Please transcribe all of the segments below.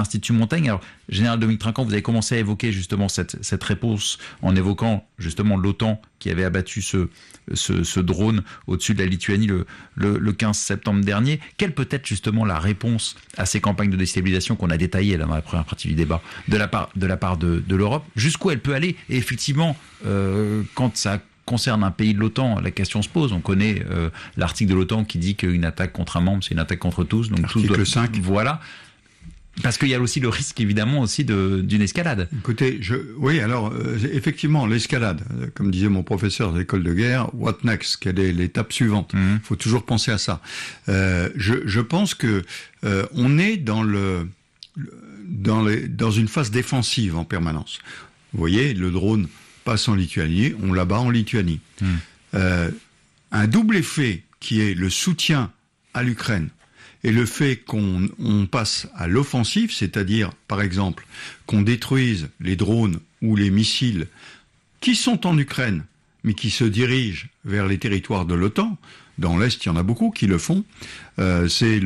l'Institut Montaigne. Alors, Général Dominique Trinquant, vous avez commencé à évoquer justement cette réponse en évoquant justement l'OTAN qui avait abattu ce drone au-dessus de la Lituanie le 15 septembre dernier. Quelle peut être justement la réponse à ces campagnes de déstabilisation qu'on a détaillées là, dans la première partie du débat de la part de l'Europe? Jusqu'où elle peut aller? Et effectivement, quand ça concerne un pays de l'OTAN, la question se pose. On connaît l'article de l'OTAN qui dit qu'une attaque contre un membre, c'est une attaque contre tous. Donc l'article 5. Voilà. Parce qu'il y a aussi le risque, évidemment, aussi d'une escalade. Écoutez, oui, alors, effectivement, l'escalade. Comme disait mon professeur de l'école de guerre, what next? Quelle est l'étape suivante? Il faut toujours penser à ça. Je pense que on est dans une phase défensive en permanence. Vous voyez, le drone passe en Lituanie, on l'abat en Lituanie. Un double effet qui est le soutien à l'Ukraine et le fait qu'on passe à l'offensive, c'est-à-dire, par exemple, qu'on détruise les drones ou les missiles qui sont en Ukraine, mais qui se dirigent vers les territoires de l'OTAN. Dans l'Est, il y en a beaucoup qui le font. C'est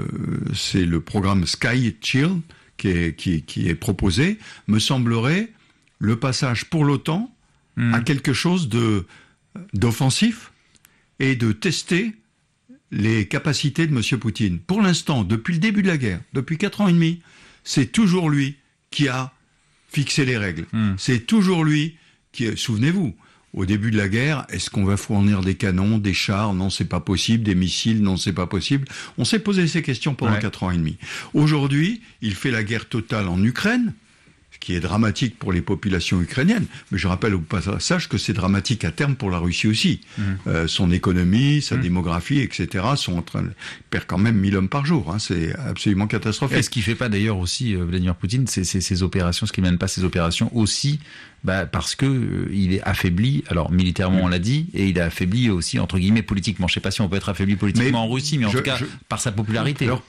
le programme Sky Shield qui est proposé. Me semblerait le passage pour l'OTAN à quelque chose d'offensif et de tester les capacités de M. Poutine. Pour l'instant, depuis le début de la guerre, depuis 4 ans et demi, c'est toujours lui qui a fixé les règles. C'est toujours lui qui... Souvenez-vous, au début de la guerre, est-ce qu'on va fournir des canons, des chars? Non, c'est pas possible. Des missiles? Non, c'est pas possible. On s'est posé ces questions pendant 4 ans et demi. Aujourd'hui, il fait la guerre totale en Ukraine, ce qui est dramatique pour les populations ukrainiennes. Mais je rappelle au passage que c'est dramatique à terme pour la Russie aussi. Son économie, sa démographie, etc. sont en train de perdre quand même 1000 hommes par jour. C'est absolument catastrophique. Et ce qui fait pas d'ailleurs aussi Vladimir Poutine, c'est ces opérations, ce qui mène pas ces opérations aussi, parce que il est affaibli. Alors militairement, on l'a dit, et il est affaibli aussi entre guillemets politiquement. Je sais pas si on peut être affaibli politiquement en Russie, mais en tout cas par sa popularité. Alors,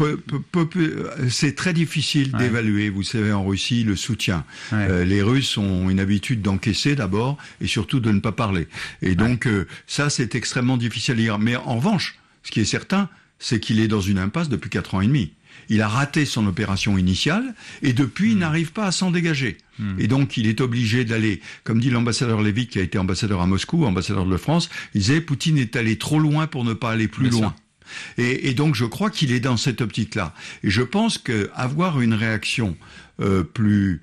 c'est très difficile d'évaluer. Vous savez, en Russie, le soutien. Les Russes ont une habitude d'encaisser d'abord, et surtout de ne pas parler. Et donc ça, c'est extrêmement difficile à dire. Mais en revanche, ce qui est certain, c'est qu'il est dans une impasse depuis 4 ans et demi. Il a raté son opération initiale et depuis, il n'arrive pas à s'en dégager. Et donc, il est obligé d'aller, comme dit l'ambassadeur Lévy, qui a été ambassadeur à Moscou, ambassadeur de France, il disait, Poutine est allé trop loin pour ne pas aller plus loin. Et donc, je crois qu'il est dans cette optique-là. Et je pense qu'avoir une réaction plus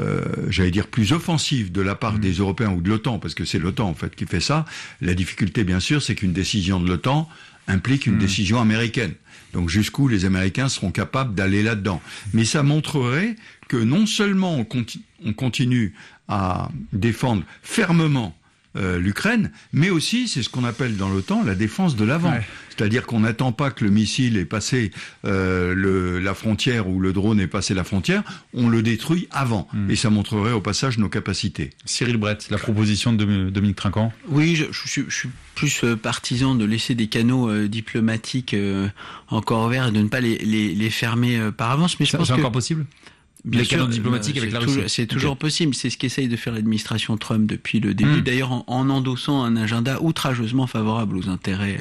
offensive de la part des Européens ou de l'OTAN, parce que c'est l'OTAN, en fait, qui fait ça, la difficulté, bien sûr, c'est qu'une décision de l'OTAN implique une décision américaine. Donc jusqu'où les Américains seront capables d'aller là-dedans. Mais ça montrerait que non seulement on continue à défendre fermement l'Ukraine, mais aussi, c'est ce qu'on appelle dans l'OTAN, la défense de l'avant. C'est-à-dire qu'on n'attend pas que le missile ait passé la frontière ou le drone ait passé la frontière, on le détruit avant. Et ça montrerait au passage nos capacités. Cyril Brett, la proposition de Dominique Trinquant. Oui, je suis plus partisan de laisser des canaux diplomatiques encore ouverts et de ne pas les fermer par avance. Mais je pense c'est encore possible? Bien les sûr, canaux diplomatiques avec la Russie. C'est toujours possible. C'est ce qu'essaye de faire l'administration Trump depuis le début. D'ailleurs, en endossant un agenda outrageusement favorable aux intérêts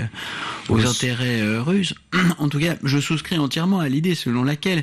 russes. En tout cas, je souscris entièrement à l'idée selon laquelle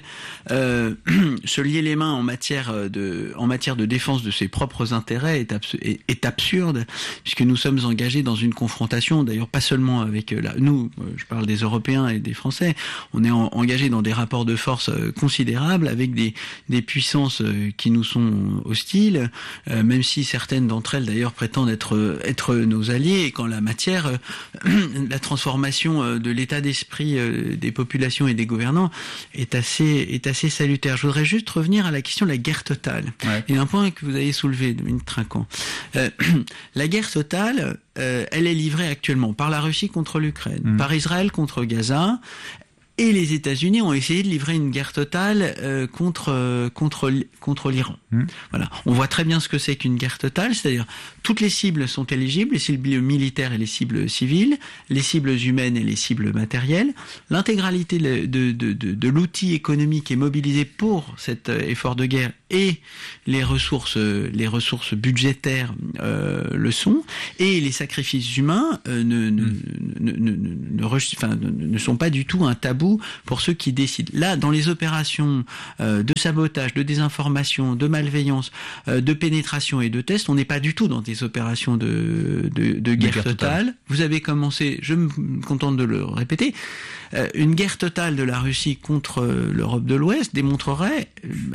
se lier les mains en matière de défense de ses propres intérêts est absurde, puisque nous sommes engagés dans une confrontation. D'ailleurs, pas seulement avec nous. Je parle des Européens et des Français. On est engagés dans des rapports de force considérables avec des puissances qui nous sont hostiles, même si certaines d'entre elles d'ailleurs prétendent être nos alliés, et qu'en la matière, la transformation de l'état d'esprit des populations et des gouvernants est assez salutaire. Je voudrais juste revenir à la question de la guerre totale. Et un point que vous avez soulevé, Dominique Trinquant. La guerre totale, elle est livrée actuellement par la Russie contre l'Ukraine, par Israël contre Gaza. Et les États-Unis ont essayé de livrer une guerre totale contre l'Iran. Voilà. On voit très bien ce que c'est qu'une guerre totale, c'est-à-dire toutes les cibles sont éligibles, les cibles militaires et les cibles civiles, les cibles humaines et les cibles matérielles. L'intégralité de l'outil économique est mobilisée pour cet effort de guerre, et les ressources budgétaires le sont, et les sacrifices humains ne sont pas du tout un tabou tabou pour ceux qui décident. Là, dans les opérations de sabotage, de désinformation, de malveillance, de pénétration et de test, on n'est pas du tout dans des opérations de guerre totale. Vous avez commencé, je me contente de le répéter, une guerre totale de la Russie contre l'Europe de l'Ouest démontrerait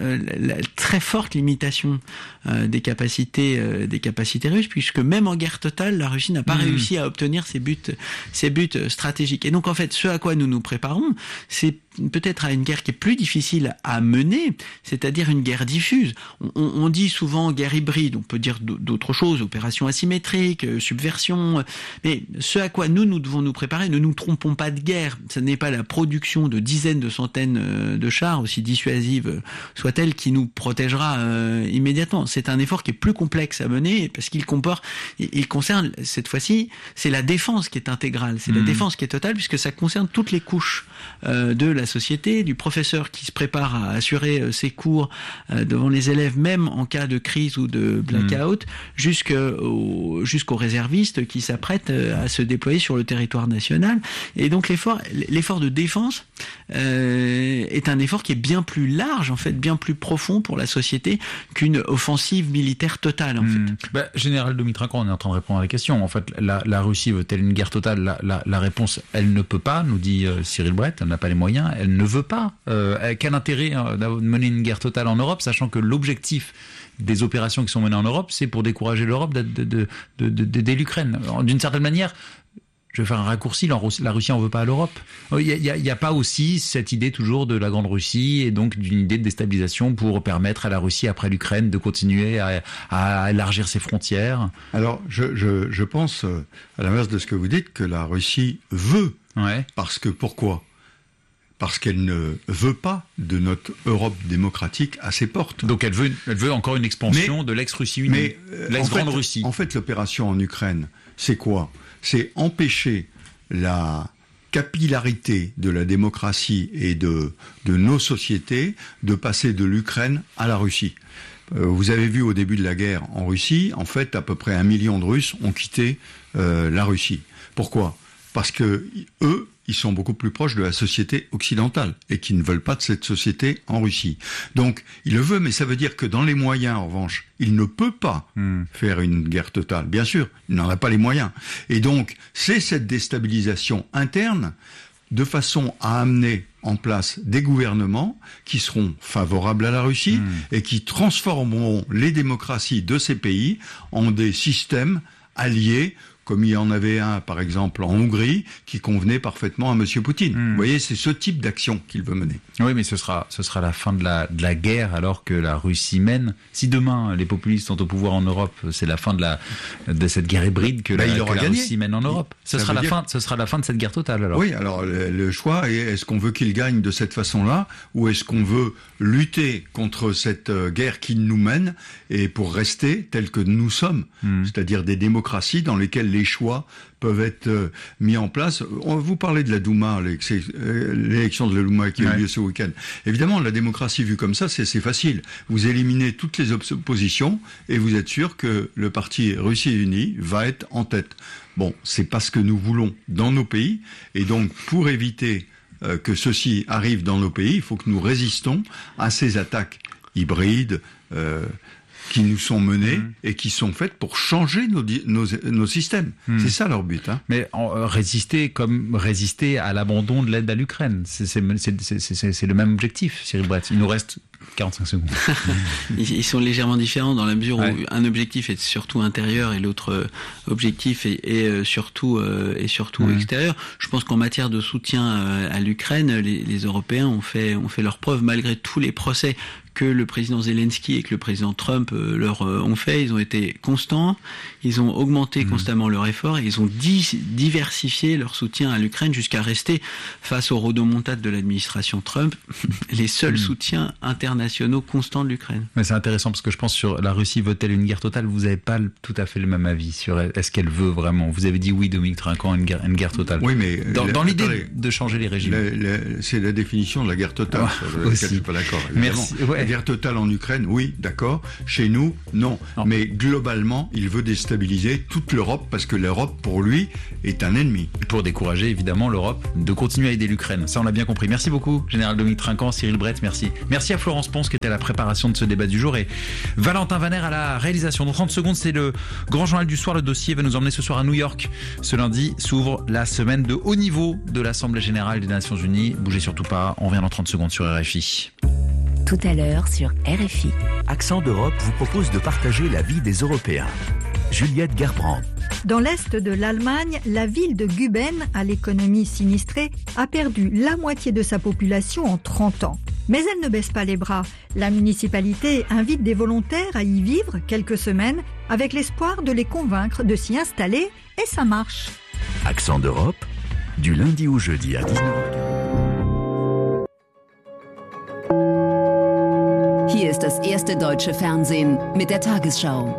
la très forte limitation des capacités russes, puisque même en guerre totale, la Russie n'a pas réussi à obtenir ses buts stratégiques. Et donc en fait, ce à quoi nous nous préparons, c'est peut-être à une guerre qui est plus difficile à mener, c'est-à-dire une guerre diffuse. On dit souvent guerre hybride, on peut dire d'autres choses, opérations asymétriques, subversion, mais ce à quoi nous devons nous préparer, ne nous trompons pas de guerre, ce n'est pas la production de dizaines, de centaines de chars, aussi dissuasives soient-elles, qui nous protégera immédiatement. C'est un effort qui est plus complexe à mener, parce qu'il concerne, cette fois-ci, c'est la défense qui est intégrale, c'est la défense qui est totale, puisque ça concerne toutes les couches de la société, du professeur qui se prépare à assurer ses cours devant les élèves, même en cas de crise ou de blackout, jusqu'aux réservistes qui s'apprêtent à se déployer sur le territoire national. Et donc l'effort de défense est un effort qui est bien plus large, en fait, bien plus profond pour la société qu'une offensive militaire totale, en fait. Général Dmytrenko, on est en train de répondre à la question. En fait, la Russie veut-elle une guerre totale ? La réponse, elle ne peut pas, nous dit Cyril Brett, elle n'a pas les moyens, elle ne veut pas. Quel intérêt de mener une guerre totale en Europe, sachant que l'objectif des opérations qui sont menées en Europe, c'est pour décourager l'Europe d'aider l'Ukraine. D'une certaine manière, je vais faire un raccourci, la Russie en veut pas à l'Europe. Il y a pas aussi cette idée toujours de la Grande Russie et donc d'une idée de déstabilisation pour permettre à la Russie, après l'Ukraine, de continuer à élargir ses frontières. Alors, je pense, à l'inverse de ce que vous dites, que la Russie veut. Ouais. Parce que, pourquoi ? Parce qu'elle ne veut pas de notre Europe démocratique à ses portes. Donc elle veut encore une expansion de l'ex-Russie unie, l'ex-Grande Russie. En fait, l'opération en Ukraine, c'est quoi ? C'est empêcher la capillarité de la démocratie et de nos sociétés de passer de l'Ukraine à la Russie. Vous avez vu au début de la guerre en Russie, en fait, à peu près 1 million de Russes ont quitté la Russie. Pourquoi ? Parce que eux, ils sont beaucoup plus proches de la société occidentale et qui ne veulent pas de cette société en Russie. Donc, il le veut, mais ça veut dire que dans les moyens, en revanche, il ne peut pas faire une guerre totale. Bien sûr, il n'en a pas les moyens. Et donc, c'est cette déstabilisation interne de façon à amener en place des gouvernements qui seront favorables à la Russie et qui transformeront les démocraties de ces pays en des systèmes alliés, comme il y en avait un, par exemple, en Hongrie, qui convenait parfaitement à M. Poutine. Vous voyez, c'est ce type d'action qu'il veut mener. Oui, mais ce sera la fin de la guerre alors que la Russie mène. Si demain, les populistes sont au pouvoir en Europe, c'est la fin de cette guerre hybride que la Russie mène en Europe. Ce sera la fin de cette guerre totale, alors. Oui, alors le choix est, est-ce qu'on veut qu'il gagne de cette façon-là, ou est-ce qu'on veut lutter contre cette guerre qui nous mène, et pour rester tels que nous sommes, c'est-à-dire des démocraties dans lesquelles les choix peuvent être mis en place. Vous parlez de la Douma, l'élection de la Douma qui a eu lieu ce week-end. Évidemment, la démocratie vue comme ça, c'est facile. Vous éliminez toutes les oppositions et vous êtes sûr que le parti Russie Unie va être en tête. Bon, c'est pas ce que nous voulons dans nos pays, et donc pour éviter que ceci arrive dans nos pays, il faut que nous résistons à ces attaques hybrides qui nous sont menées et qui sont faites pour changer nos systèmes. C'est ça leur but. Hein. Mais résister à l'abandon de l'aide à l'Ukraine, c'est le même objectif, Cyril Brett. Il nous reste 45 secondes. Ils sont légèrement différents dans la mesure où un objectif est surtout intérieur et l'autre objectif est surtout extérieur. Je pense qu'en matière de soutien à l'Ukraine, les Européens ont fait leur preuve malgré tous les procès que le président Zelensky et que le président Trump leur ont fait. Ils ont été constants, ils ont augmenté constamment leur effort et ils ont diversifié leur soutien à l'Ukraine jusqu'à rester, face aux rodomontades de l'administration Trump, les seuls soutiens internationaux internationaux constants de l'Ukraine. Mais c'est intéressant parce que je pense sur la Russie veut-elle une guerre totale, vous n'avez pas tout à fait le même avis sur est-ce qu'elle veut vraiment. Vous avez dit oui, Dominique Trinquant, une guerre totale. Oui, mais dans l'idée de changer les régimes. C'est la définition de la guerre totale, sur laquelle je suis pas d'accord. Merci. Ouais. La guerre totale en Ukraine, oui, d'accord. Chez nous, non. Mais globalement, il veut déstabiliser toute l'Europe parce que l'Europe, pour lui, est un ennemi. Pour décourager évidemment l'Europe de continuer à aider l'Ukraine. Ça, on l'a bien compris. Merci beaucoup, Général Dominique Trinquant, Cyril Brett, merci. Merci à Florence Ponce qui était à la préparation de ce débat du jour et Valentin Vaner à la réalisation. Dans 30 secondes, c'est le grand journal du soir. Le dossier va nous emmener ce soir à New York. Ce lundi s'ouvre la semaine de haut niveau de l'Assemblée Générale des Nations Unies. Bougez surtout pas, on revient dans 30 secondes sur RFI. Tout à l'heure sur RFI. Accent d'Europe vous propose de partager la vie des Européens. Juliette Gerbrand. Dans l'est de l'Allemagne, la ville de Guben, à l'économie sinistrée, a perdu la moitié de sa population en 30 ans. Mais elle ne baisse pas les bras. La municipalité invite des volontaires à y vivre quelques semaines avec l'espoir de les convaincre de s'y installer et ça marche. Accent d'Europe, du lundi au jeudi à 19h. Hier ist das erste deutsche Fernsehen mit der Tagesschau.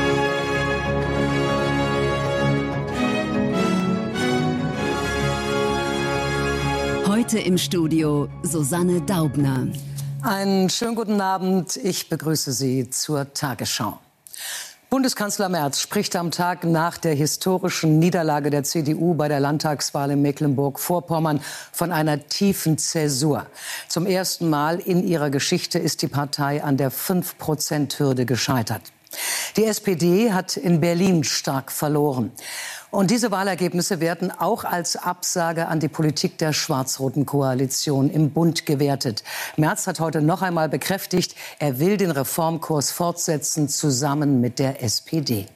Heute im Studio Susanne Daubner. Einen schönen guten Abend. Ich begrüße Sie zur Tagesschau. Bundeskanzler Merz spricht am Tag nach der historischen Niederlage der CDU bei der Landtagswahl in Mecklenburg-Vorpommern von einer tiefen Zäsur. Zum ersten Mal in ihrer Geschichte ist die Partei an der 5%-Hürde gescheitert. Die SPD hat in Berlin stark verloren. Und diese Wahlergebnisse werden auch als Absage an die Politik der schwarz-roten Koalition im Bund gewertet. Merz hat heute noch einmal bekräftigt, er will den Reformkurs fortsetzen, zusammen mit der SPD.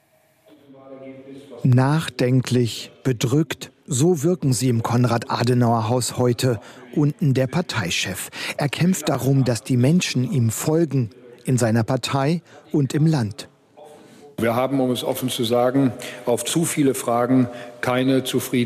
Nachdenklich, bedrückt, so wirken sie im Konrad-Adenauer-Haus heute. Unten der Parteichef. Er kämpft darum, dass die Menschen ihm folgen, in seiner Partei und im Land. Wir haben, um es offen zu sagen, auf zu viele Fragen keine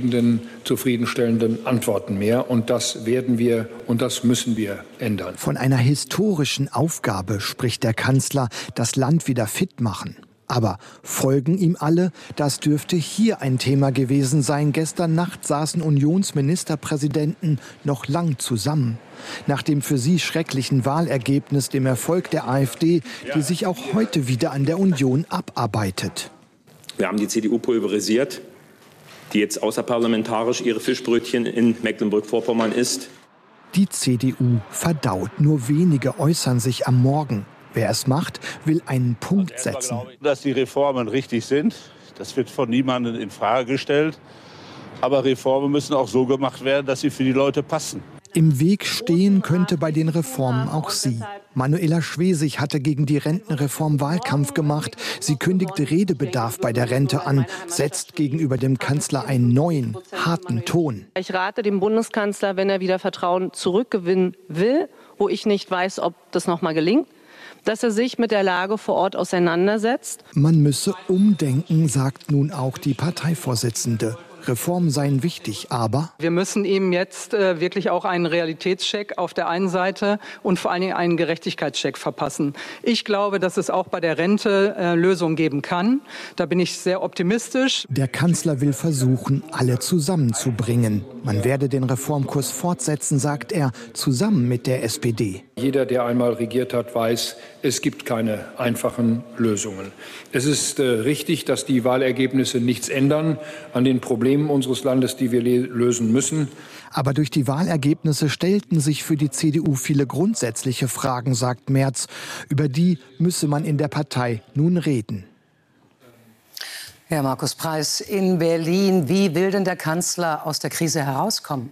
zufriedenstellenden Antworten mehr. Und das werden wir und das müssen wir ändern. Von einer historischen Aufgabe spricht der Kanzler, das Land wieder fit machen. Aber folgen ihm alle? Das dürfte hier ein Thema gewesen sein. Gestern Nacht saßen Unionsministerpräsidenten noch lang zusammen. Nach dem für sie schrecklichen Wahlergebnis, dem Erfolg der AfD, die sich auch heute wieder an der Union abarbeitet. Wir haben die CDU pulverisiert, die jetzt außerparlamentarisch ihre Fischbrötchen in Mecklenburg-Vorpommern isst. Die CDU verdaut. Nur wenige äußern sich am Morgen. Wer es macht, will einen Punkt setzen. Dass die Reformen richtig sind, das wird von niemandem in Frage gestellt. Aber Reformen müssen auch so gemacht werden, dass sie für die Leute passen. Im Weg stehen könnte bei den Reformen auch sie. Manuela Schwesig hatte gegen die Rentenreform Wahlkampf gemacht. Sie kündigte Redebedarf bei der Rente an, setzt gegenüber dem Kanzler einen neuen, harten Ton. Ich rate dem Bundeskanzler, wenn er wieder Vertrauen zurückgewinnen will, wo ich nicht weiß, ob das noch mal gelingt, dass er sich mit der Lage vor Ort auseinandersetzt. Man müsse umdenken, sagt nun auch die Parteivorsitzende. Reformen seien wichtig, aber wir müssen ihm jetzt wirklich auch einen Realitätscheck auf der einen Seite und vor allen Dingen einen Gerechtigkeitscheck verpassen. Ich glaube, dass es auch bei der Rente Lösungen geben kann. Da bin ich sehr optimistisch. Der Kanzler will versuchen, alle zusammenzubringen. Man werde den Reformkurs fortsetzen, sagt er, zusammen mit der SPD. Jeder, der einmal regiert hat, weiß, es gibt keine einfachen Lösungen. Es ist richtig, dass die Wahlergebnisse nichts ändern an den Problemen unseres Landes, die wir lösen müssen. Aber durch die Wahlergebnisse stellten sich für die CDU viele grundsätzliche Fragen, sagt Merz. Über die müsse man in der Partei nun reden. Herr Markus Preiß, in Berlin, wie will denn der Kanzler aus der Krise herauskommen?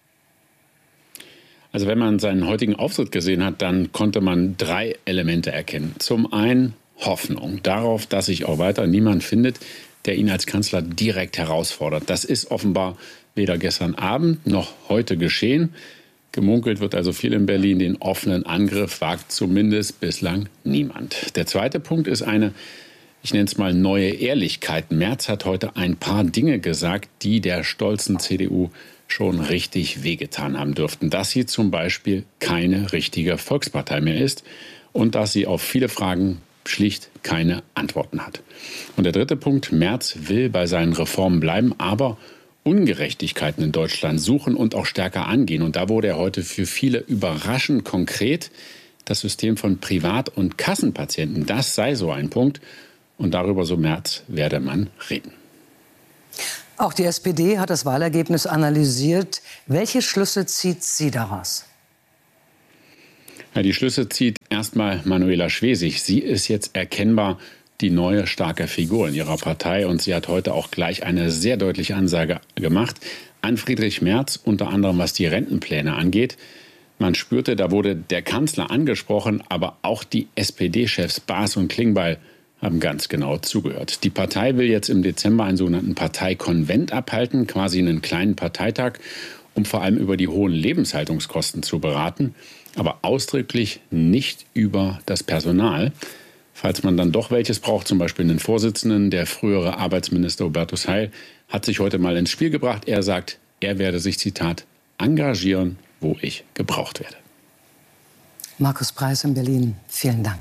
Also wenn man seinen heutigen Auftritt gesehen hat, dann konnte man 3 Elemente erkennen. Zum einen Hoffnung darauf, dass sich auch weiter niemand findet, der ihn als Kanzler direkt herausfordert. Das ist offenbar weder gestern Abend noch heute geschehen. Gemunkelt wird also viel in Berlin. Den offenen Angriff wagt zumindest bislang niemand. Der zweite Punkt ist eine, ich nenne es mal, neue Ehrlichkeit. Merz hat heute ein paar Dinge gesagt, die der stolzen CDU schon richtig wehgetan haben dürften. Dass sie zum Beispiel keine richtige Volkspartei mehr ist und dass sie auf viele Fragen schlicht keine Antworten hat. Und der dritte Punkt, Merz will bei seinen Reformen bleiben, aber Ungerechtigkeiten in Deutschland suchen und auch stärker angehen. Und da wurde er heute für viele überraschend konkret. Das System von Privat- und Kassenpatienten, das sei so ein Punkt. Und darüber, so Merz, werde man reden. Auch die SPD hat das Wahlergebnis analysiert. Welche Schlüsse zieht sie daraus? Ja, die Schlüsse zieht erstmal Manuela Schwesig. Sie ist jetzt erkennbar die neue starke Figur in ihrer Partei. Und sie hat heute auch gleich eine sehr deutliche Ansage gemacht an Friedrich Merz, unter anderem was die Rentenpläne angeht. Man spürte, da wurde der Kanzler angesprochen, aber auch die SPD-Chefs Baas und Klingbeil haben ganz genau zugehört. Die Partei will jetzt im Dezember einen sogenannten Parteikonvent abhalten, quasi einen kleinen Parteitag, um vor allem über die hohen Lebenshaltungskosten zu beraten, aber ausdrücklich nicht über das Personal. Falls man dann doch welches braucht, zum Beispiel einen Vorsitzenden, der frühere Arbeitsminister Hubertus Heil hat sich heute mal ins Spiel gebracht. Er sagt, er werde sich, Zitat, engagieren, wo ich gebraucht werde. Markus Preis in Berlin, vielen Dank.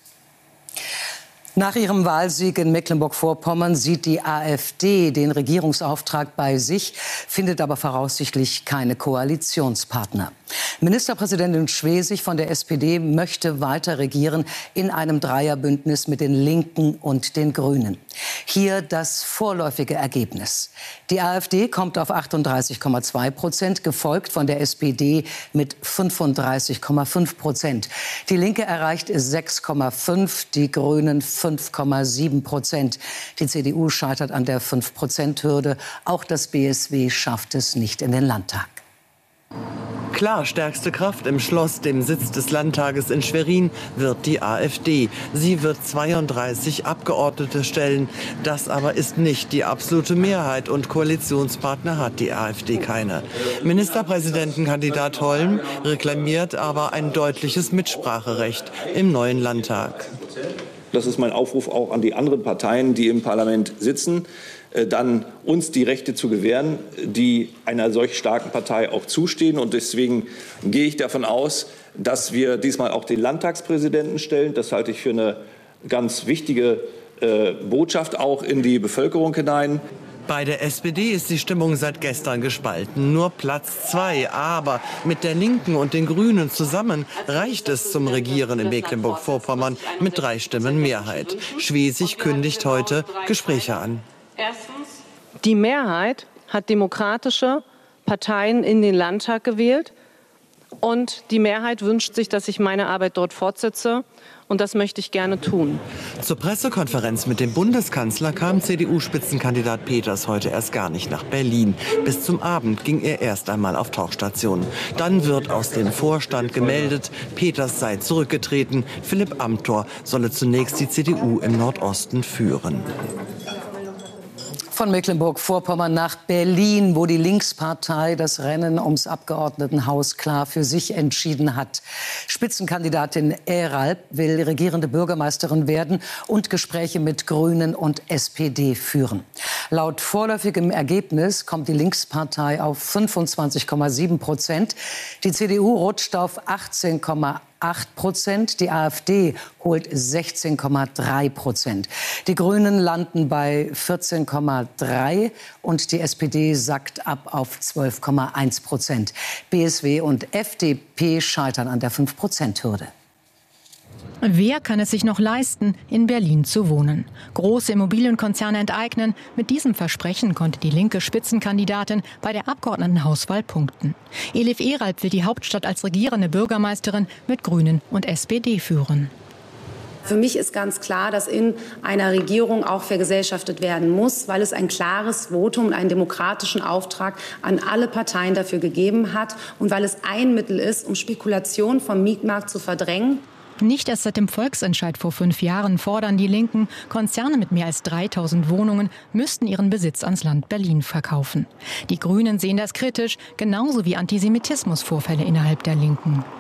Nach ihrem Wahlsieg in Mecklenburg-Vorpommern sieht die AfD den Regierungsauftrag bei sich, findet aber voraussichtlich keine Koalitionspartner. Ministerpräsidentin Schwesig von der SPD möchte weiter regieren in einem Dreierbündnis mit den Linken und den Grünen. Hier das vorläufige Ergebnis. Die AfD kommt auf 38,2%, gefolgt von der SPD mit 35,5%. Die Linke erreicht 6,5%, die Grünen 5,7%. Die CDU scheitert an der 5%-Hürde. Auch das BSW schafft es nicht in den Landtag. Klar, stärkste Kraft im Schloss, dem Sitz des Landtages in Schwerin, wird die AfD. Sie wird 32 Abgeordnete stellen. Das aber ist nicht die absolute Mehrheit und Koalitionspartner hat die AfD keine. Ministerpräsidentenkandidat Holm reklamiert aber ein deutliches Mitspracherecht im neuen Landtag. Das ist mein Aufruf auch an die anderen Parteien, die im Parlament sitzen, dann uns die Rechte zu gewähren, die einer solch starken Partei auch zustehen. Und deswegen gehe ich davon aus, dass wir diesmal auch den Landtagspräsidenten stellen. Das halte ich für eine ganz wichtige Botschaft auch in die Bevölkerung hinein. Bei der SPD ist die Stimmung seit gestern gespalten. Nur Platz 2. Aber mit der Linken und den Grünen zusammen reicht es zum Regieren in Mecklenburg-Vorpommern mit 3 Stimmen Mehrheit. Schwesig kündigt heute Gespräche an. Erstens, die Mehrheit hat demokratische Parteien in den Landtag gewählt. Und die Mehrheit wünscht sich, dass ich meine Arbeit dort fortsetze. Und das möchte ich gerne tun. Zur Pressekonferenz mit dem Bundeskanzler kam CDU-Spitzenkandidat Peters heute erst gar nicht nach Berlin. Bis zum Abend ging er erst einmal auf Tauchstation. Dann wird aus dem Vorstand gemeldet, Peters sei zurückgetreten. Philipp Amthor solle zunächst die CDU im Nordosten führen. Von Mecklenburg-Vorpommern nach Berlin, wo die Linkspartei das Rennen ums Abgeordnetenhaus klar für sich entschieden hat. Spitzenkandidatin Eralp will regierende Bürgermeisterin werden und Gespräche mit Grünen und SPD führen. Laut vorläufigem Ergebnis kommt die Linkspartei auf 25,7%. Die CDU rutscht auf 18,8%, die AfD holt 16,3%. Die Grünen landen bei 14,3% und die SPD sackt ab auf 12,1%. BSW und FDP scheitern an der 5%-Hürde. Wer kann es sich noch leisten, in Berlin zu wohnen? Große Immobilienkonzerne enteignen. Mit diesem Versprechen konnte die linke Spitzenkandidatin bei der Abgeordnetenhauswahl punkten. Elif Eralp will die Hauptstadt als regierende Bürgermeisterin mit Grünen und SPD führen. Für mich ist ganz klar, dass in einer Regierung auch vergesellschaftet werden muss, weil es ein klares Votum und einen demokratischen Auftrag an alle Parteien dafür gegeben hat und weil es ein Mittel ist, um Spekulation vom Mietmarkt zu verdrängen. Nicht erst seit dem Volksentscheid vor 5 Jahren fordern die Linken, Konzerne mit mehr als 3000 Wohnungen müssten ihren Besitz ans Land Berlin verkaufen. Die Grünen sehen das kritisch, genauso wie Antisemitismusvorfälle innerhalb der Linken.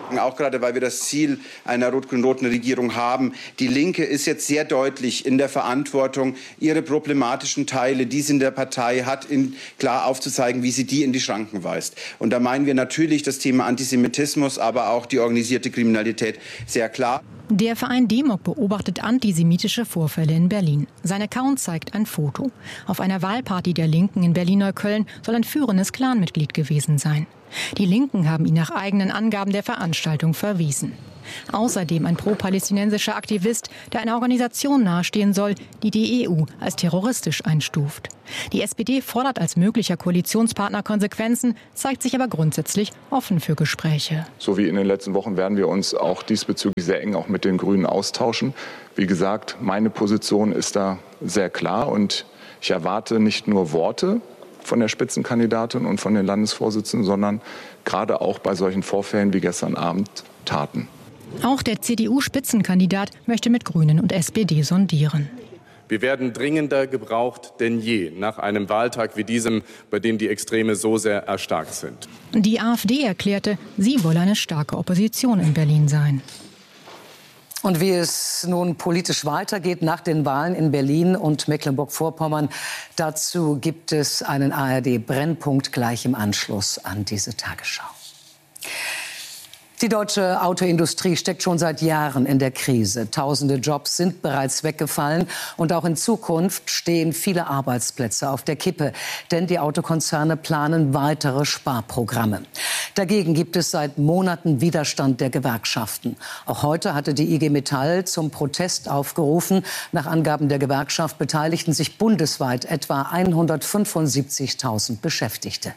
Auch gerade, weil wir das Ziel einer rot-grün-roten Regierung haben. Die Linke ist jetzt sehr deutlich in der Verantwortung, ihre problematischen Teile, die sie in der Partei hat, klar aufzuzeigen, wie sie die in die Schranken weist. Und da meinen wir natürlich das Thema Antisemitismus, aber auch die organisierte Kriminalität sehr klar. Der Verein Demok beobachtet antisemitische Vorfälle in Berlin. Sein Account zeigt ein Foto. Auf einer Wahlparty der Linken in Berlin-Neukölln soll ein führendes Clanmitglied gewesen sein. Die Linken haben ihn nach eigenen Angaben der Veranstaltung verwiesen. Außerdem ein pro-palästinensischer Aktivist, der einer Organisation nahestehen soll, die die EU als terroristisch einstuft. Die SPD fordert als möglicher Koalitionspartner Konsequenzen, zeigt sich aber grundsätzlich offen für Gespräche. So wie in den letzten Wochen werden wir uns auch diesbezüglich sehr eng auch mit den Grünen austauschen. Wie gesagt, meine Position ist da sehr klar und ich erwarte nicht nur Worte von der Spitzenkandidatin und von den Landesvorsitzenden, sondern gerade auch bei solchen Vorfällen wie gestern Abend Taten. Auch der CDU-Spitzenkandidat möchte mit Grünen und SPD sondieren. Wir werden dringender gebraucht denn je nach einem Wahltag wie diesem, bei dem die Extreme so sehr erstarkt sind. Die AfD erklärte, sie wolle eine starke Opposition in Berlin sein. Und wie es nun politisch weitergeht nach den Wahlen in Berlin und Mecklenburg-Vorpommern, dazu gibt es einen ARD-Brennpunkt gleich im Anschluss an diese Tagesschau. Die deutsche Autoindustrie steckt schon seit Jahren in der Krise. Tausende Jobs sind bereits weggefallen und auch in Zukunft stehen viele Arbeitsplätze auf der Kippe. Denn die Autokonzerne planen weitere Sparprogramme. Dagegen gibt es seit Monaten Widerstand der Gewerkschaften. Auch heute hatte die IG Metall zum Protest aufgerufen. Nach Angaben der Gewerkschaft beteiligten sich bundesweit etwa 175.000 Beschäftigte.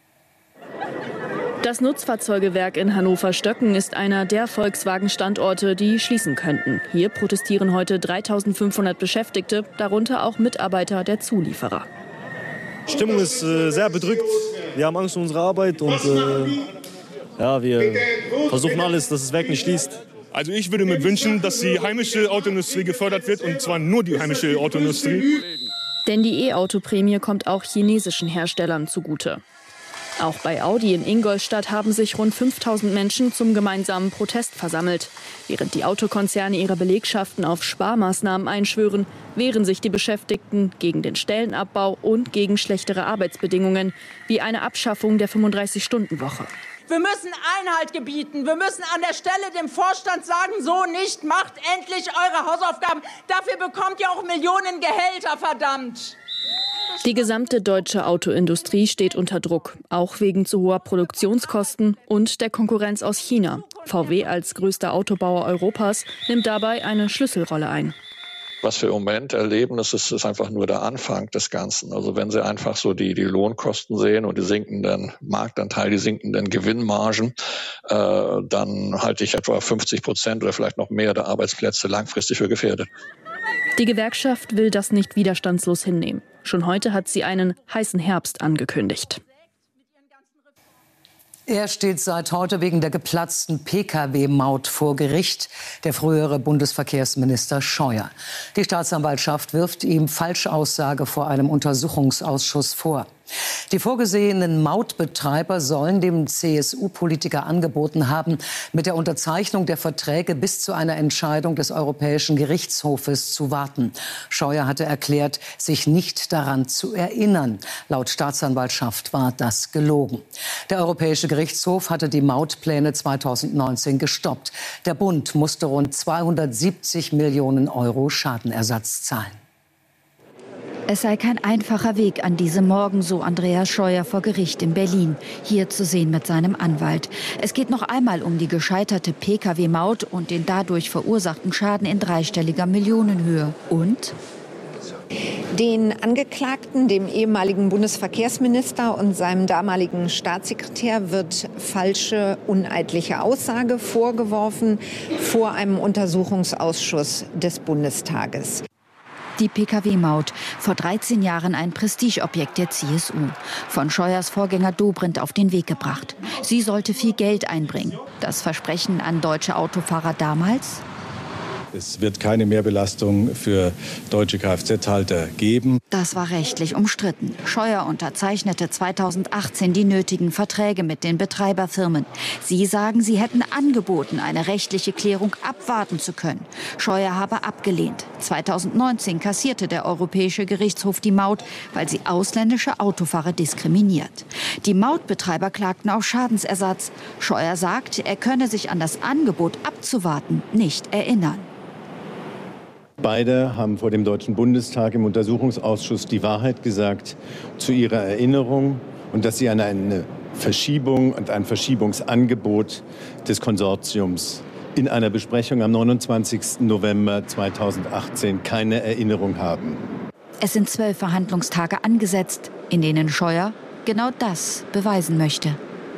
Das Nutzfahrzeugewerk in Hannover-Stöcken ist einer der Volkswagen-Standorte, die schließen könnten. Hier protestieren heute 3.500 Beschäftigte, darunter auch Mitarbeiter der Zulieferer. Die Stimmung ist sehr bedrückt. Wir haben Angst um unsere Arbeit und wir versuchen alles, dass das Werk nicht schließt. Also ich würde mir wünschen, dass die heimische Autoindustrie gefördert wird, und zwar nur die heimische Autoindustrie. Denn die E-Auto-Prämie kommt auch chinesischen Herstellern zugute. Auch bei Audi in Ingolstadt haben sich rund 5.000 Menschen zum gemeinsamen Protest versammelt. Während die Autokonzerne ihre Belegschaften auf Sparmaßnahmen einschwören, wehren sich die Beschäftigten gegen den Stellenabbau und gegen schlechtere Arbeitsbedingungen, wie eine Abschaffung der 35-Stunden-Woche. Wir müssen Einhalt gebieten. Wir müssen an der Stelle dem Vorstand sagen, so nicht, macht endlich eure Hausaufgaben. Dafür bekommt ihr auch Millionen Gehälter, verdammt. Die gesamte deutsche Autoindustrie steht unter Druck, auch wegen zu hoher Produktionskosten und der Konkurrenz aus China. VW als größter Autobauer Europas nimmt dabei eine Schlüsselrolle ein. Was wir im Moment erleben, das ist einfach nur der Anfang des Ganzen. Also wenn Sie einfach so die Lohnkosten sehen und die sinkenden Marktanteile, die sinkenden Gewinnmargen, dann halte ich etwa 50% oder vielleicht noch mehr der Arbeitsplätze langfristig für gefährdet. Die Gewerkschaft will das nicht widerstandslos hinnehmen. Schon heute hat sie einen heißen Herbst angekündigt. Er steht seit heute wegen der geplatzten Pkw-Maut vor Gericht, der frühere Bundesverkehrsminister Scheuer. Die Staatsanwaltschaft wirft ihm Falschaussage vor einem Untersuchungsausschuss vor. Die vorgesehenen Mautbetreiber sollen dem CSU-Politiker angeboten haben, mit der Unterzeichnung der Verträge bis zu einer Entscheidung des Europäischen Gerichtshofes zu warten. Scheuer hatte erklärt, sich nicht daran zu erinnern. Laut Staatsanwaltschaft war das gelogen. Der Europäische Gerichtshof hatte die Mautpläne 2019 gestoppt. Der Bund musste rund 270 Millionen Euro Schadenersatz zahlen. Es sei kein einfacher Weg an diesem Morgen, so Andreas Scheuer vor Gericht in Berlin. Hier zu sehen mit seinem Anwalt. Es geht noch einmal um die gescheiterte Pkw-Maut und den dadurch verursachten Schaden in dreistelliger Millionenhöhe. Und den Angeklagten, dem ehemaligen Bundesverkehrsminister und seinem damaligen Staatssekretär, wird falsche, uneidliche Aussage vorgeworfen vor einem Untersuchungsausschuss des Bundestages. Die Pkw-Maut, vor 13 Jahren ein Prestigeobjekt der CSU. Von Scheuers Vorgänger Dobrindt auf den Weg gebracht. Sie sollte viel Geld einbringen. Das Versprechen an deutsche Autofahrer damals? Es wird keine Mehrbelastung für deutsche Kfz-Halter geben. Das war rechtlich umstritten. Scheuer unterzeichnete 2018 die nötigen Verträge mit den Betreiberfirmen. Sie sagen, sie hätten angeboten, eine rechtliche Klärung abwarten zu können. Scheuer habe abgelehnt. 2019 kassierte der Europäische Gerichtshof die Maut, weil sie ausländische Autofahrer diskriminiert. Die Mautbetreiber klagten auf Schadensersatz. Scheuer sagt, er könne sich an das Angebot abzuwarten nicht erinnern. Beide haben vor dem Deutschen Bundestag im Untersuchungsausschuss die Wahrheit gesagt zu ihrer Erinnerung und dass sie an eine Verschiebung und ein Verschiebungsangebot des Konsortiums in einer Besprechung am 29. November 2018 keine Erinnerung haben. Es sind 12 Verhandlungstage angesetzt, in denen Scheuer genau das beweisen möchte.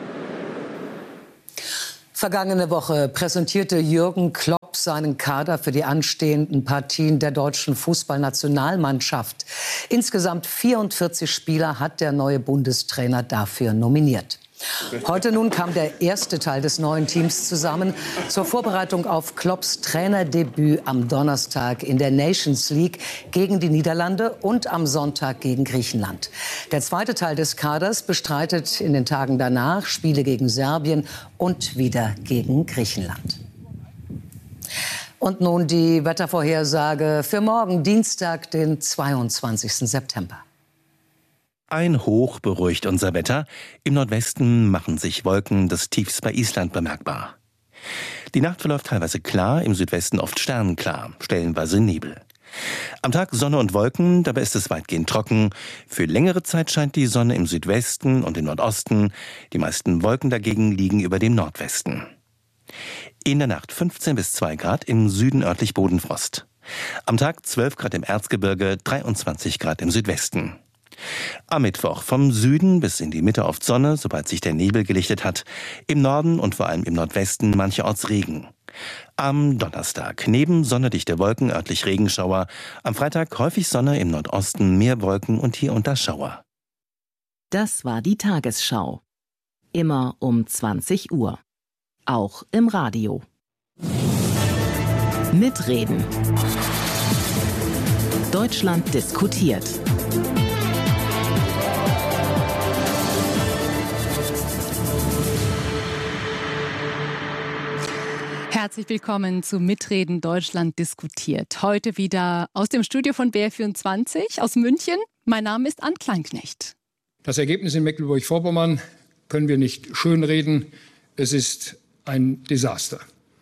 Vergangene Woche präsentierte Jürgen Klopp seinen Kader für die anstehenden Partien der deutschen Fußballnationalmannschaft. Insgesamt 44 Spieler hat der neue Bundestrainer dafür nominiert. Heute nun kam der erste Teil des neuen Teams zusammen zur Vorbereitung auf Klopps Trainerdebüt am Donnerstag in der Nations League gegen die Niederlande und am Sonntag gegen Griechenland. Der zweite Teil des Kaders bestreitet in den Tagen danach Spiele gegen Serbien und wieder gegen Griechenland. Und nun die Wettervorhersage für morgen, Dienstag, den 22. September. Ein Hoch beruhigt unser Wetter. Im Nordwesten machen sich Wolken des Tiefs bei Island bemerkbar. Die Nacht verläuft teilweise klar, im Südwesten oft sternenklar, stellenweise Nebel. Am Tag Sonne und Wolken, dabei ist es weitgehend trocken. Für längere Zeit scheint die Sonne im Südwesten und im Nordosten. Die meisten Wolken dagegen liegen über dem Nordwesten. In der Nacht 15 bis 2 Grad, im Süden örtlich Bodenfrost. Am Tag 12 Grad im Erzgebirge, 23 Grad im Südwesten. Am Mittwoch vom Süden bis in die Mitte oft Sonne, sobald sich der Nebel gelichtet hat. Im Norden und vor allem im Nordwesten mancherorts Regen. Am Donnerstag neben sonnedichte Wolken örtlich Regenschauer. Am Freitag häufig Sonne, im Nordosten mehr Wolken und hier und da Schauer. Das war die Tagesschau. Immer um 20 Uhr. Auch im Radio. Mitreden. Deutschland diskutiert. Herzlich willkommen zu Mitreden Deutschland diskutiert. Heute wieder aus dem Studio von BR24 aus München. Mein Name ist Ann Kleinknecht. Das Ergebnis in Mecklenburg-Vorpommern können wir nicht schönreden. Es ist ein Desaster.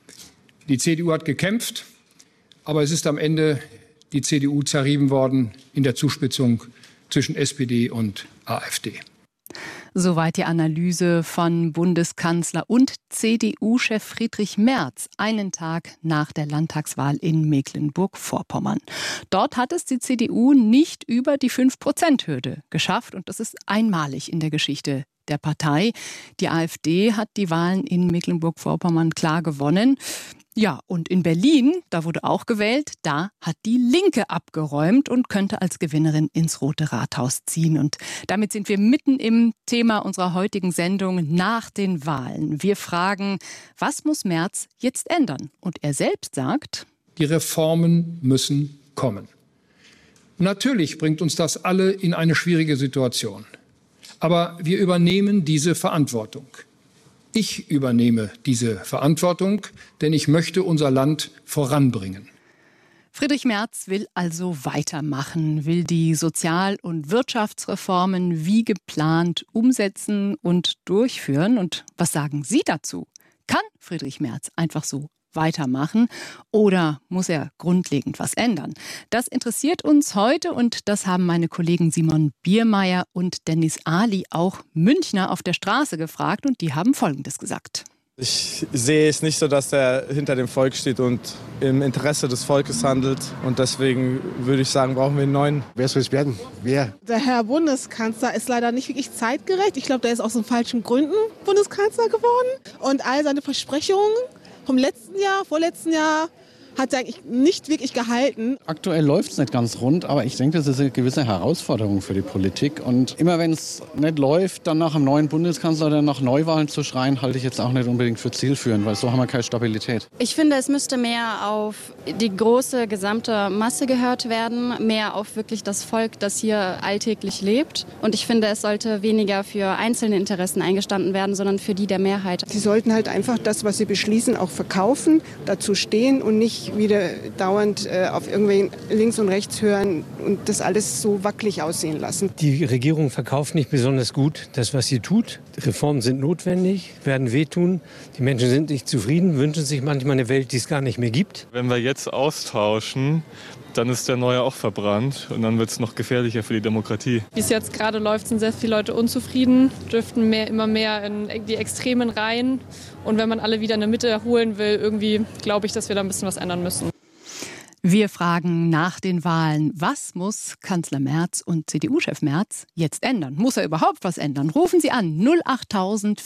Die CDU hat gekämpft, aber es ist am Ende die CDU zerrieben worden in der Zuspitzung zwischen SPD und AfD. Soweit die Analyse von Bundeskanzler und CDU-Chef Friedrich Merz einen Tag nach der Landtagswahl in Mecklenburg-Vorpommern. Dort hat es die CDU nicht über die 5%-Hürde geschafft und das ist einmalig in der Geschichte der Partei. Die AfD hat die Wahlen in Mecklenburg-Vorpommern klar gewonnen. Ja, und in Berlin, da wurde auch gewählt, da hat die Linke abgeräumt und könnte als Gewinnerin ins Rote Rathaus ziehen. Und damit sind wir mitten im Thema unserer heutigen Sendung nach den Wahlen. Wir fragen, was muss Merz jetzt ändern? Und er selbst sagt: Die Reformen müssen kommen. Natürlich bringt uns das alle in eine schwierige Situation. Aber wir übernehmen diese Verantwortung. Ich übernehme diese Verantwortung, denn ich möchte unser Land voranbringen. Friedrich Merz will also weitermachen, will die Sozial- und Wirtschaftsreformen wie geplant umsetzen und durchführen. Und was sagen Sie dazu? Kann Friedrich Merz einfach so weitermachen oder muss er grundlegend was ändern? Das interessiert uns heute und das haben meine Kollegen Simon Biermeier und Dennis Ali auch Münchner auf der Straße gefragt und die haben Folgendes gesagt. Ich sehe es nicht so, dass er hinter dem Volk steht und im Interesse des Volkes handelt. Und deswegen würde ich sagen, brauchen wir einen neuen. Wer soll es werden? Wer? Der Herr Bundeskanzler ist leider nicht wirklich zeitgerecht. Ich glaube, der ist aus den falschen Gründen Bundeskanzler geworden. Und all seine Versprechungen vom letzten Jahr, vorletzten Jahr, hat eigentlich nicht wirklich gehalten. Aktuell läuft es nicht ganz rund, aber ich denke, das ist eine gewisse Herausforderung für die Politik. Und immer wenn es nicht läuft, dann nach einem neuen Bundeskanzler oder nach Neuwahlen zu schreien, halte ich jetzt auch nicht unbedingt für zielführend, weil so haben wir keine Stabilität. Ich finde, es müsste mehr auf die große gesamte Masse gehört werden, mehr auf wirklich das Volk, das hier alltäglich lebt. Und ich finde, es sollte weniger für einzelne Interessen eingestanden werden, sondern für die der Mehrheit. Sie sollten halt einfach das, was sie beschließen, auch verkaufen, dazu stehen und nicht wieder dauernd auf irgendwen links und rechts hören und das alles so wackelig aussehen lassen. Die Regierung verkauft nicht besonders gut das, was sie tut. Reformen sind notwendig, werden wehtun. Die Menschen sind nicht zufrieden, wünschen sich manchmal eine Welt, die es gar nicht mehr gibt. Wenn wir jetzt austauschen, dann ist der neue auch verbrannt und dann wird es noch gefährlicher für die Demokratie. Wie es jetzt gerade läuft, sind sehr viele Leute unzufrieden, driften immer mehr in die Extremen rein. Und wenn man alle wieder in der Mitte holen will, irgendwie glaube ich, dass wir da ein bisschen was ändern müssen. Wir fragen nach den Wahlen, was muss Kanzler Merz und CDU-Chef Merz jetzt ändern? Muss er überhaupt was ändern? Rufen Sie an. 08000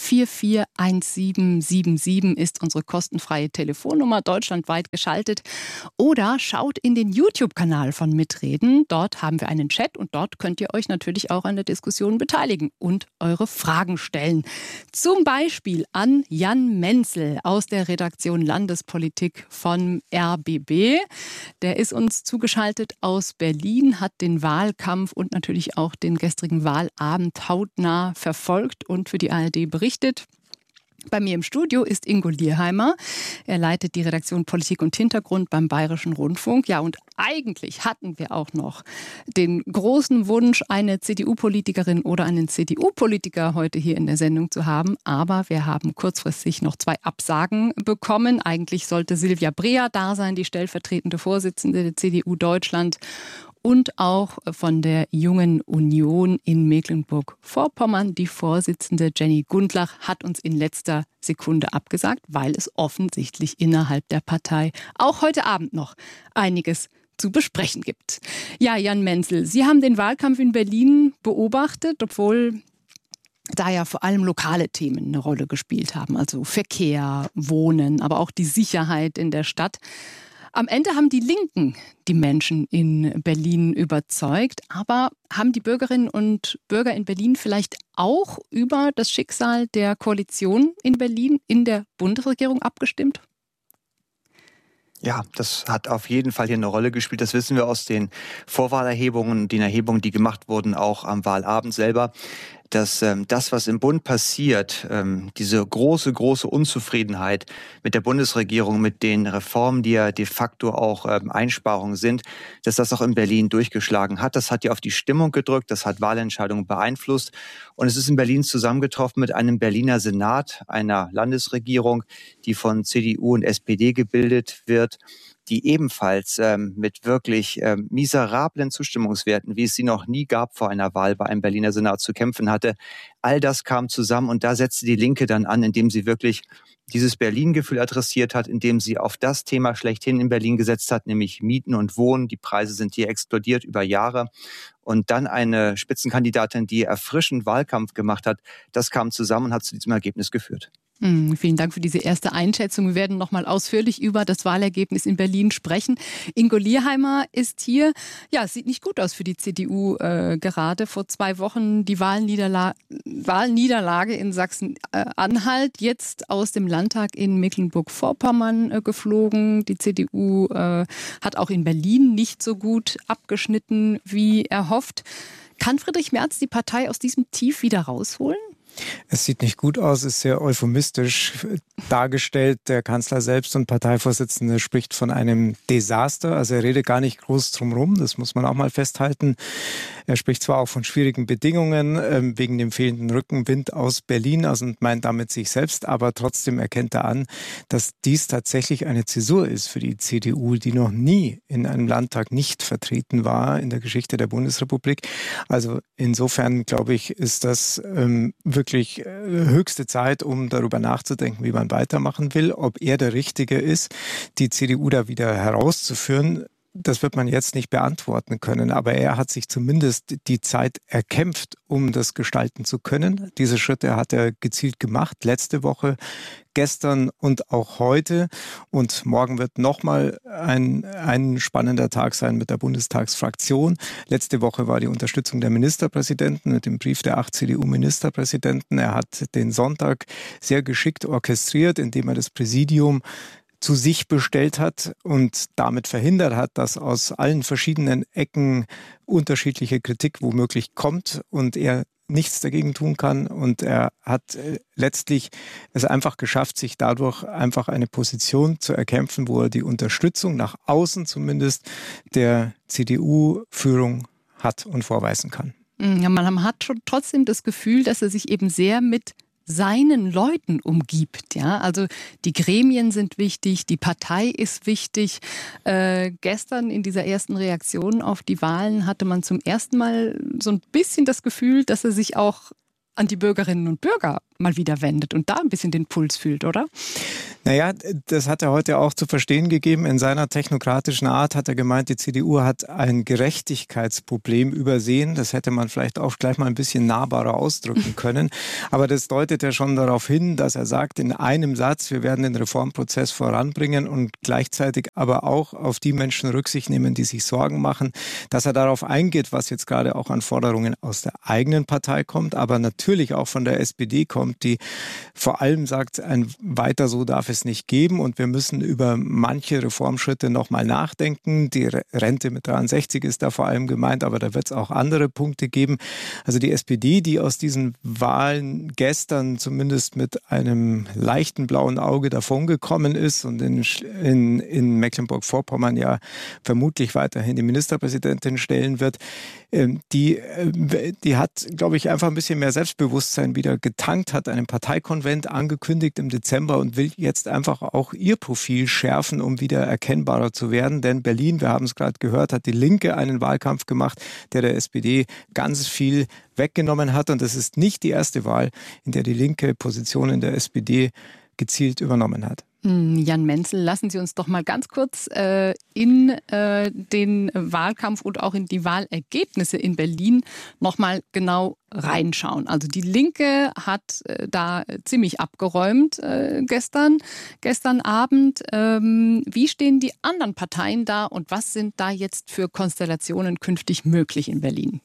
441777 ist unsere kostenfreie Telefonnummer, deutschlandweit geschaltet. Oder schaut in den YouTube-Kanal von Mitreden. Dort haben wir einen Chat und dort könnt ihr euch natürlich auch an der Diskussion beteiligen und eure Fragen stellen. Zum Beispiel an Jan Menzel aus der Redaktion Landespolitik von RBB. Der ist uns zugeschaltet aus Berlin, hat den Wahlkampf und natürlich auch den gestrigen Wahlabend hautnah verfolgt und für die ARD berichtet. Bei mir im Studio ist Ingo Lierheimer. Er leitet die Redaktion Politik und Hintergrund beim Bayerischen Rundfunk. Ja, und eigentlich hatten wir auch noch den großen Wunsch, eine CDU-Politikerin oder einen CDU-Politiker heute hier in der Sendung zu haben. Aber wir haben kurzfristig noch 2 Absagen bekommen. Eigentlich sollte Silvia Brea da sein, die stellvertretende Vorsitzende der CDU Deutschland. Und auch von der Jungen Union in Mecklenburg-Vorpommern. Die Vorsitzende Jenny Gundlach hat uns in letzter Sekunde abgesagt, weil es offensichtlich innerhalb der Partei auch heute Abend noch einiges zu besprechen gibt. Ja, Jan Menzel, Sie haben den Wahlkampf in Berlin beobachtet, obwohl da ja vor allem lokale Themen eine Rolle gespielt haben. Also Verkehr, Wohnen, aber auch die Sicherheit in der Stadt. Am Ende haben die Linken die Menschen in Berlin überzeugt. Aber haben die Bürgerinnen und Bürger in Berlin vielleicht auch über das Schicksal der Koalition in Berlin in der Bundesregierung abgestimmt? Ja, das hat auf jeden Fall hier eine Rolle gespielt. Das wissen wir aus den Vorwahlerhebungen, den Erhebungen, die gemacht wurden, auch am Wahlabend selber. Dass das, was im Bund passiert, diese große Unzufriedenheit mit der Bundesregierung, mit den Reformen, die ja de facto auch Einsparungen sind, dass das auch in Berlin durchgeschlagen hat. Das hat ja auf die Stimmung gedrückt, das hat Wahlentscheidungen beeinflusst. Und es ist in Berlin zusammengetroffen mit einem Berliner Senat, einer Landesregierung, die von CDU und SPD gebildet wird, die ebenfalls mit wirklich miserablen Zustimmungswerten, wie es sie noch nie gab vor einer Wahl bei einem Berliner Senat zu kämpfen hatte. All das kam zusammen und da setzte die Linke dann an, indem sie wirklich dieses Berlin-Gefühl adressiert hat, indem sie auf das Thema schlechthin in Berlin gesetzt hat, nämlich Mieten und Wohnen. Die Preise sind hier explodiert über Jahre. Und dann eine Spitzenkandidatin, die erfrischend Wahlkampf gemacht hat, das kam zusammen und hat zu diesem Ergebnis geführt. Vielen Dank für diese erste Einschätzung. Wir werden noch mal ausführlich über das Wahlergebnis in Berlin sprechen. Ingo Lierheimer ist hier. Ja, es sieht nicht gut aus für die CDU gerade. Vor 2 Wochen die Wahlniederlage in Sachsen-Anhalt. Jetzt aus dem Landtag in Mecklenburg-Vorpommern geflogen. Die CDU hat auch in Berlin nicht so gut abgeschnitten wie erhofft. Kann Friedrich Merz die Partei aus diesem Tief wieder rausholen? Es sieht nicht gut aus, ist sehr euphemistisch dargestellt. Der Kanzler selbst und Parteivorsitzende spricht von einem Desaster. Also er redet gar nicht groß drumherum, das muss man auch mal festhalten. Er spricht zwar auch von schwierigen Bedingungen wegen dem fehlenden Rückenwind aus Berlin und meint damit sich selbst, aber trotzdem erkennt er an, dass dies tatsächlich eine Zäsur ist für die CDU, die noch nie in einem Landtag nicht vertreten war in der Geschichte der Bundesrepublik. Also insofern, glaube ich, ist das wirklich höchste Zeit, um darüber nachzudenken, wie man weitermachen will, ob er der Richtige ist, die CDU da wieder herauszuführen. Das wird man jetzt nicht beantworten können, aber er hat sich zumindest die Zeit erkämpft, um das gestalten zu können. Diese Schritte hat er gezielt gemacht, letzte Woche, gestern und auch heute. Und morgen wird nochmal ein spannender Tag sein mit der Bundestagsfraktion. Letzte Woche war die Unterstützung der Ministerpräsidenten mit dem Brief der 8 CDU-Ministerpräsidenten. Er hat den Sonntag sehr geschickt orchestriert, indem er das Präsidium zu sich bestellt hat und damit verhindert hat, dass aus allen verschiedenen Ecken unterschiedliche Kritik womöglich kommt und er nichts dagegen tun kann. Und er hat letztlich es einfach geschafft, sich dadurch einfach eine Position zu erkämpfen, wo er die Unterstützung nach außen zumindest der CDU-Führung hat und vorweisen kann. Ja, man hat schon trotzdem das Gefühl, dass er sich eben sehr mit seinen Leuten umgibt. Ja? Also die Gremien sind wichtig, die Partei ist wichtig. Gestern in dieser ersten Reaktion auf die Wahlen hatte man zum ersten Mal so ein bisschen das Gefühl, dass er sich auch an die Bürgerinnen und Bürger mal wieder wendet und da ein bisschen den Puls fühlt, oder? Naja, das hat er heute auch zu verstehen gegeben. In seiner technokratischen Art hat er gemeint, die CDU hat ein Gerechtigkeitsproblem übersehen. Das hätte man vielleicht auch gleich mal ein bisschen nahbarer ausdrücken können. Aber das deutet ja schon darauf hin, dass er sagt, in einem Satz, wir werden den Reformprozess voranbringen und gleichzeitig aber auch auf die Menschen Rücksicht nehmen, die sich Sorgen machen, dass er darauf eingeht, was jetzt gerade auch an Forderungen aus der eigenen Partei kommt, aber natürlich auch von der SPD kommt, die vor allem sagt, ein weiter so darf es nicht geben und wir müssen über manche Reformschritte nochmal nachdenken. Die Rente mit 63 ist da vor allem gemeint, aber da wird es auch andere Punkte geben. Also die SPD, die aus diesen Wahlen gestern zumindest mit einem leichten blauen Auge davongekommen ist und in Mecklenburg-Vorpommern ja vermutlich weiterhin die Ministerpräsidentin stellen wird, die hat, glaube ich, einfach ein bisschen mehr Selbstbewusstsein wieder getankt, hat einen Parteikonvent angekündigt im Dezember und will jetzt einfach auch ihr Profil schärfen, um wieder erkennbarer zu werden. Denn Berlin, wir haben es gerade gehört, hat die Linke einen Wahlkampf gemacht, der SPD ganz viel weggenommen hat. Und das ist nicht die erste Wahl, in der die Linke Positionen der SPD gezielt übernommen hat. Jan Menzel, lassen Sie uns doch mal ganz kurz in den Wahlkampf und auch in die Wahlergebnisse in Berlin noch mal genau reinschauen. Also die Linke hat da ziemlich abgeräumt gestern Abend. Wie stehen die anderen Parteien da und was sind da jetzt für Konstellationen künftig möglich in Berlin?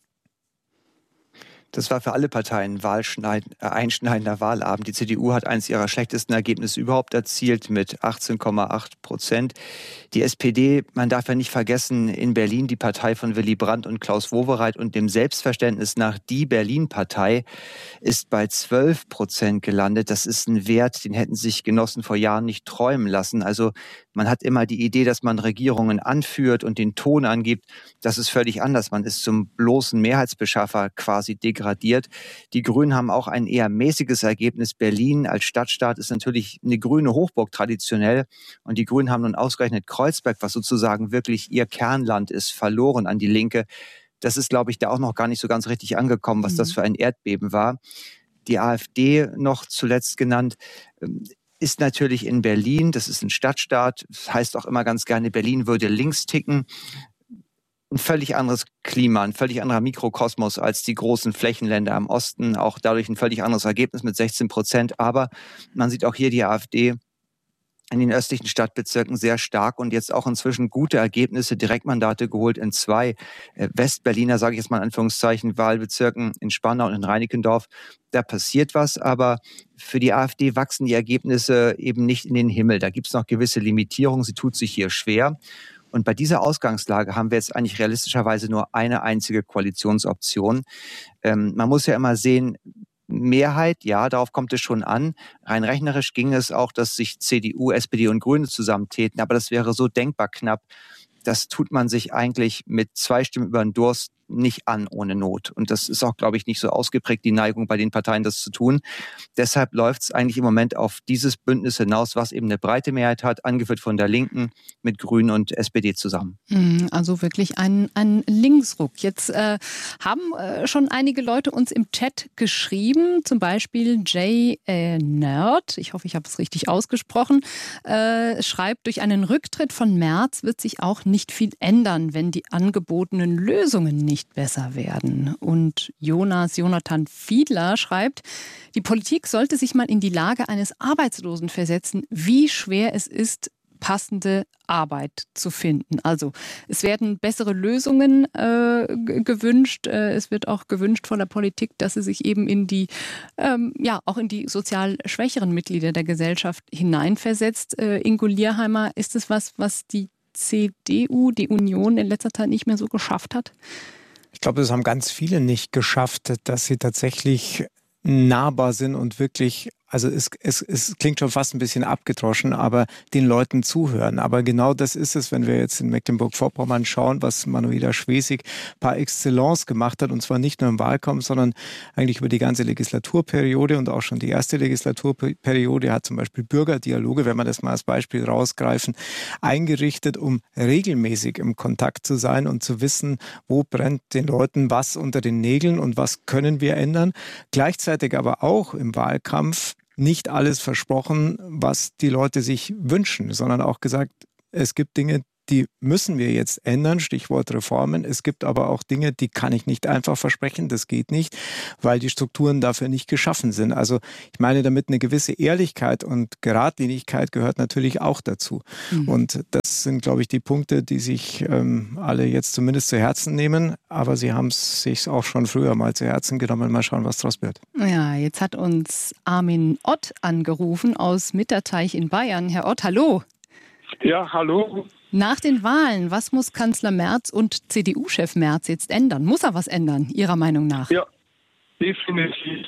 Das war für alle Parteien einschneidender Wahlabend. Die CDU hat eines ihrer schlechtesten Ergebnisse überhaupt erzielt mit 18,8%. Die SPD, man darf ja nicht vergessen, in Berlin die Partei von Willy Brandt und Klaus Wowereit und dem Selbstverständnis nach die Berlin-Partei ist bei 12% gelandet. Das ist ein Wert, den hätten sich Genossen vor Jahren nicht träumen lassen. Also man hat immer die Idee, dass man Regierungen anführt und den Ton angibt. Das ist völlig anders. Man ist zum bloßen Mehrheitsbeschaffer quasi degradiert. Die Grünen haben auch ein eher mäßiges Ergebnis. Berlin als Stadtstaat ist natürlich eine grüne Hochburg traditionell. Und die Grünen haben nun ausgerechnet Kreuzberg, was sozusagen wirklich ihr Kernland ist, verloren an die Linke. Das ist, glaube ich, da auch noch gar nicht so ganz richtig angekommen, was das für ein Erdbeben war. Die AfD, noch zuletzt genannt, ist natürlich in Berlin, das ist ein Stadtstaat, das heißt auch immer ganz gerne, Berlin würde links ticken. Ein völlig anderes Klima, ein völlig anderer Mikrokosmos als die großen Flächenländer im Osten, auch dadurch ein völlig anderes Ergebnis mit 16%. Aber man sieht auch hier die AfD in den östlichen Stadtbezirken sehr stark und jetzt auch inzwischen gute Ergebnisse, Direktmandate geholt in 2 Westberliner, sage ich jetzt mal in Anführungszeichen, Wahlbezirken in Spandau und in Reinickendorf. Da passiert was, aber für die AfD wachsen die Ergebnisse eben nicht in den Himmel. Da gibt es noch gewisse Limitierungen, sie tut sich hier schwer. Und bei dieser Ausgangslage haben wir jetzt eigentlich realistischerweise nur eine einzige Koalitionsoption. Man muss ja immer sehen, Mehrheit, ja, darauf kommt es schon an. Rein rechnerisch ging es auch, dass sich CDU, SPD und Grüne zusammentäten, aber das wäre so denkbar knapp. Das tut man sich eigentlich mit 2 Stimmen über den Durst nicht an ohne Not. Und das ist auch, glaube ich, nicht so ausgeprägt, die Neigung bei den Parteien, das zu tun. Deshalb läuft es eigentlich im Moment auf dieses Bündnis hinaus, was eben eine breite Mehrheit hat, angeführt von der Linken mit Grünen und SPD zusammen. Also wirklich ein Linksruck. Jetzt haben schon einige Leute uns im Chat geschrieben, zum Beispiel Jay Nerd, ich hoffe, ich habe es richtig ausgesprochen, schreibt, durch einen Rücktritt von Merz wird sich auch nicht viel ändern, wenn die angebotenen Lösungen nicht besser werden. Und Jonathan Fiedler schreibt, die Politik sollte sich mal in die Lage eines Arbeitslosen versetzen, wie schwer es ist, passende Arbeit zu finden. Also es werden bessere Lösungen gewünscht. Es wird auch gewünscht von der Politik, dass sie sich eben in die, auch in die sozial schwächeren Mitglieder der Gesellschaft hineinversetzt. Ingo Lierheimer, ist es was die CDU, die Union in letzter Zeit nicht mehr so geschafft hat? Ich glaube, das haben ganz viele nicht geschafft, dass sie tatsächlich nahbar sind und wirklich, also es klingt schon fast ein bisschen abgedroschen, aber den Leuten zuhören. Aber genau das ist es, wenn wir jetzt in Mecklenburg-Vorpommern schauen, was Manuela Schwesig par excellence gemacht hat, und zwar nicht nur im Wahlkampf, sondern eigentlich über die ganze Legislaturperiode und auch schon die erste Legislaturperiode hat zum Beispiel Bürgerdialoge, wenn wir das mal als Beispiel rausgreifen, eingerichtet, um regelmäßig im Kontakt zu sein und zu wissen, wo brennt den Leuten was unter den Nägeln und was können wir ändern. Gleichzeitig aber auch im Wahlkampf nicht alles versprochen, was die Leute sich wünschen, sondern auch gesagt, es gibt Dinge, die müssen wir jetzt ändern, Stichwort Reformen. Es gibt aber auch Dinge, die kann ich nicht einfach versprechen, das geht nicht, weil die Strukturen dafür nicht geschaffen sind. Also ich meine damit, eine gewisse Ehrlichkeit und Geradlinigkeit gehört natürlich auch dazu. Und das sind, glaube ich, die Punkte, die sich alle jetzt zumindest zu Herzen nehmen, aber sie haben es sich auch schon früher mal zu Herzen genommen. Mal schauen, was draus wird. Ja, jetzt hat uns Armin Ott angerufen aus Mitterteich in Bayern. Herr Ott, hallo. Ja, hallo. Nach den Wahlen, was muss Kanzler Merz und CDU-Chef Merz jetzt ändern? Muss er was ändern, Ihrer Meinung nach? Ja, definitiv.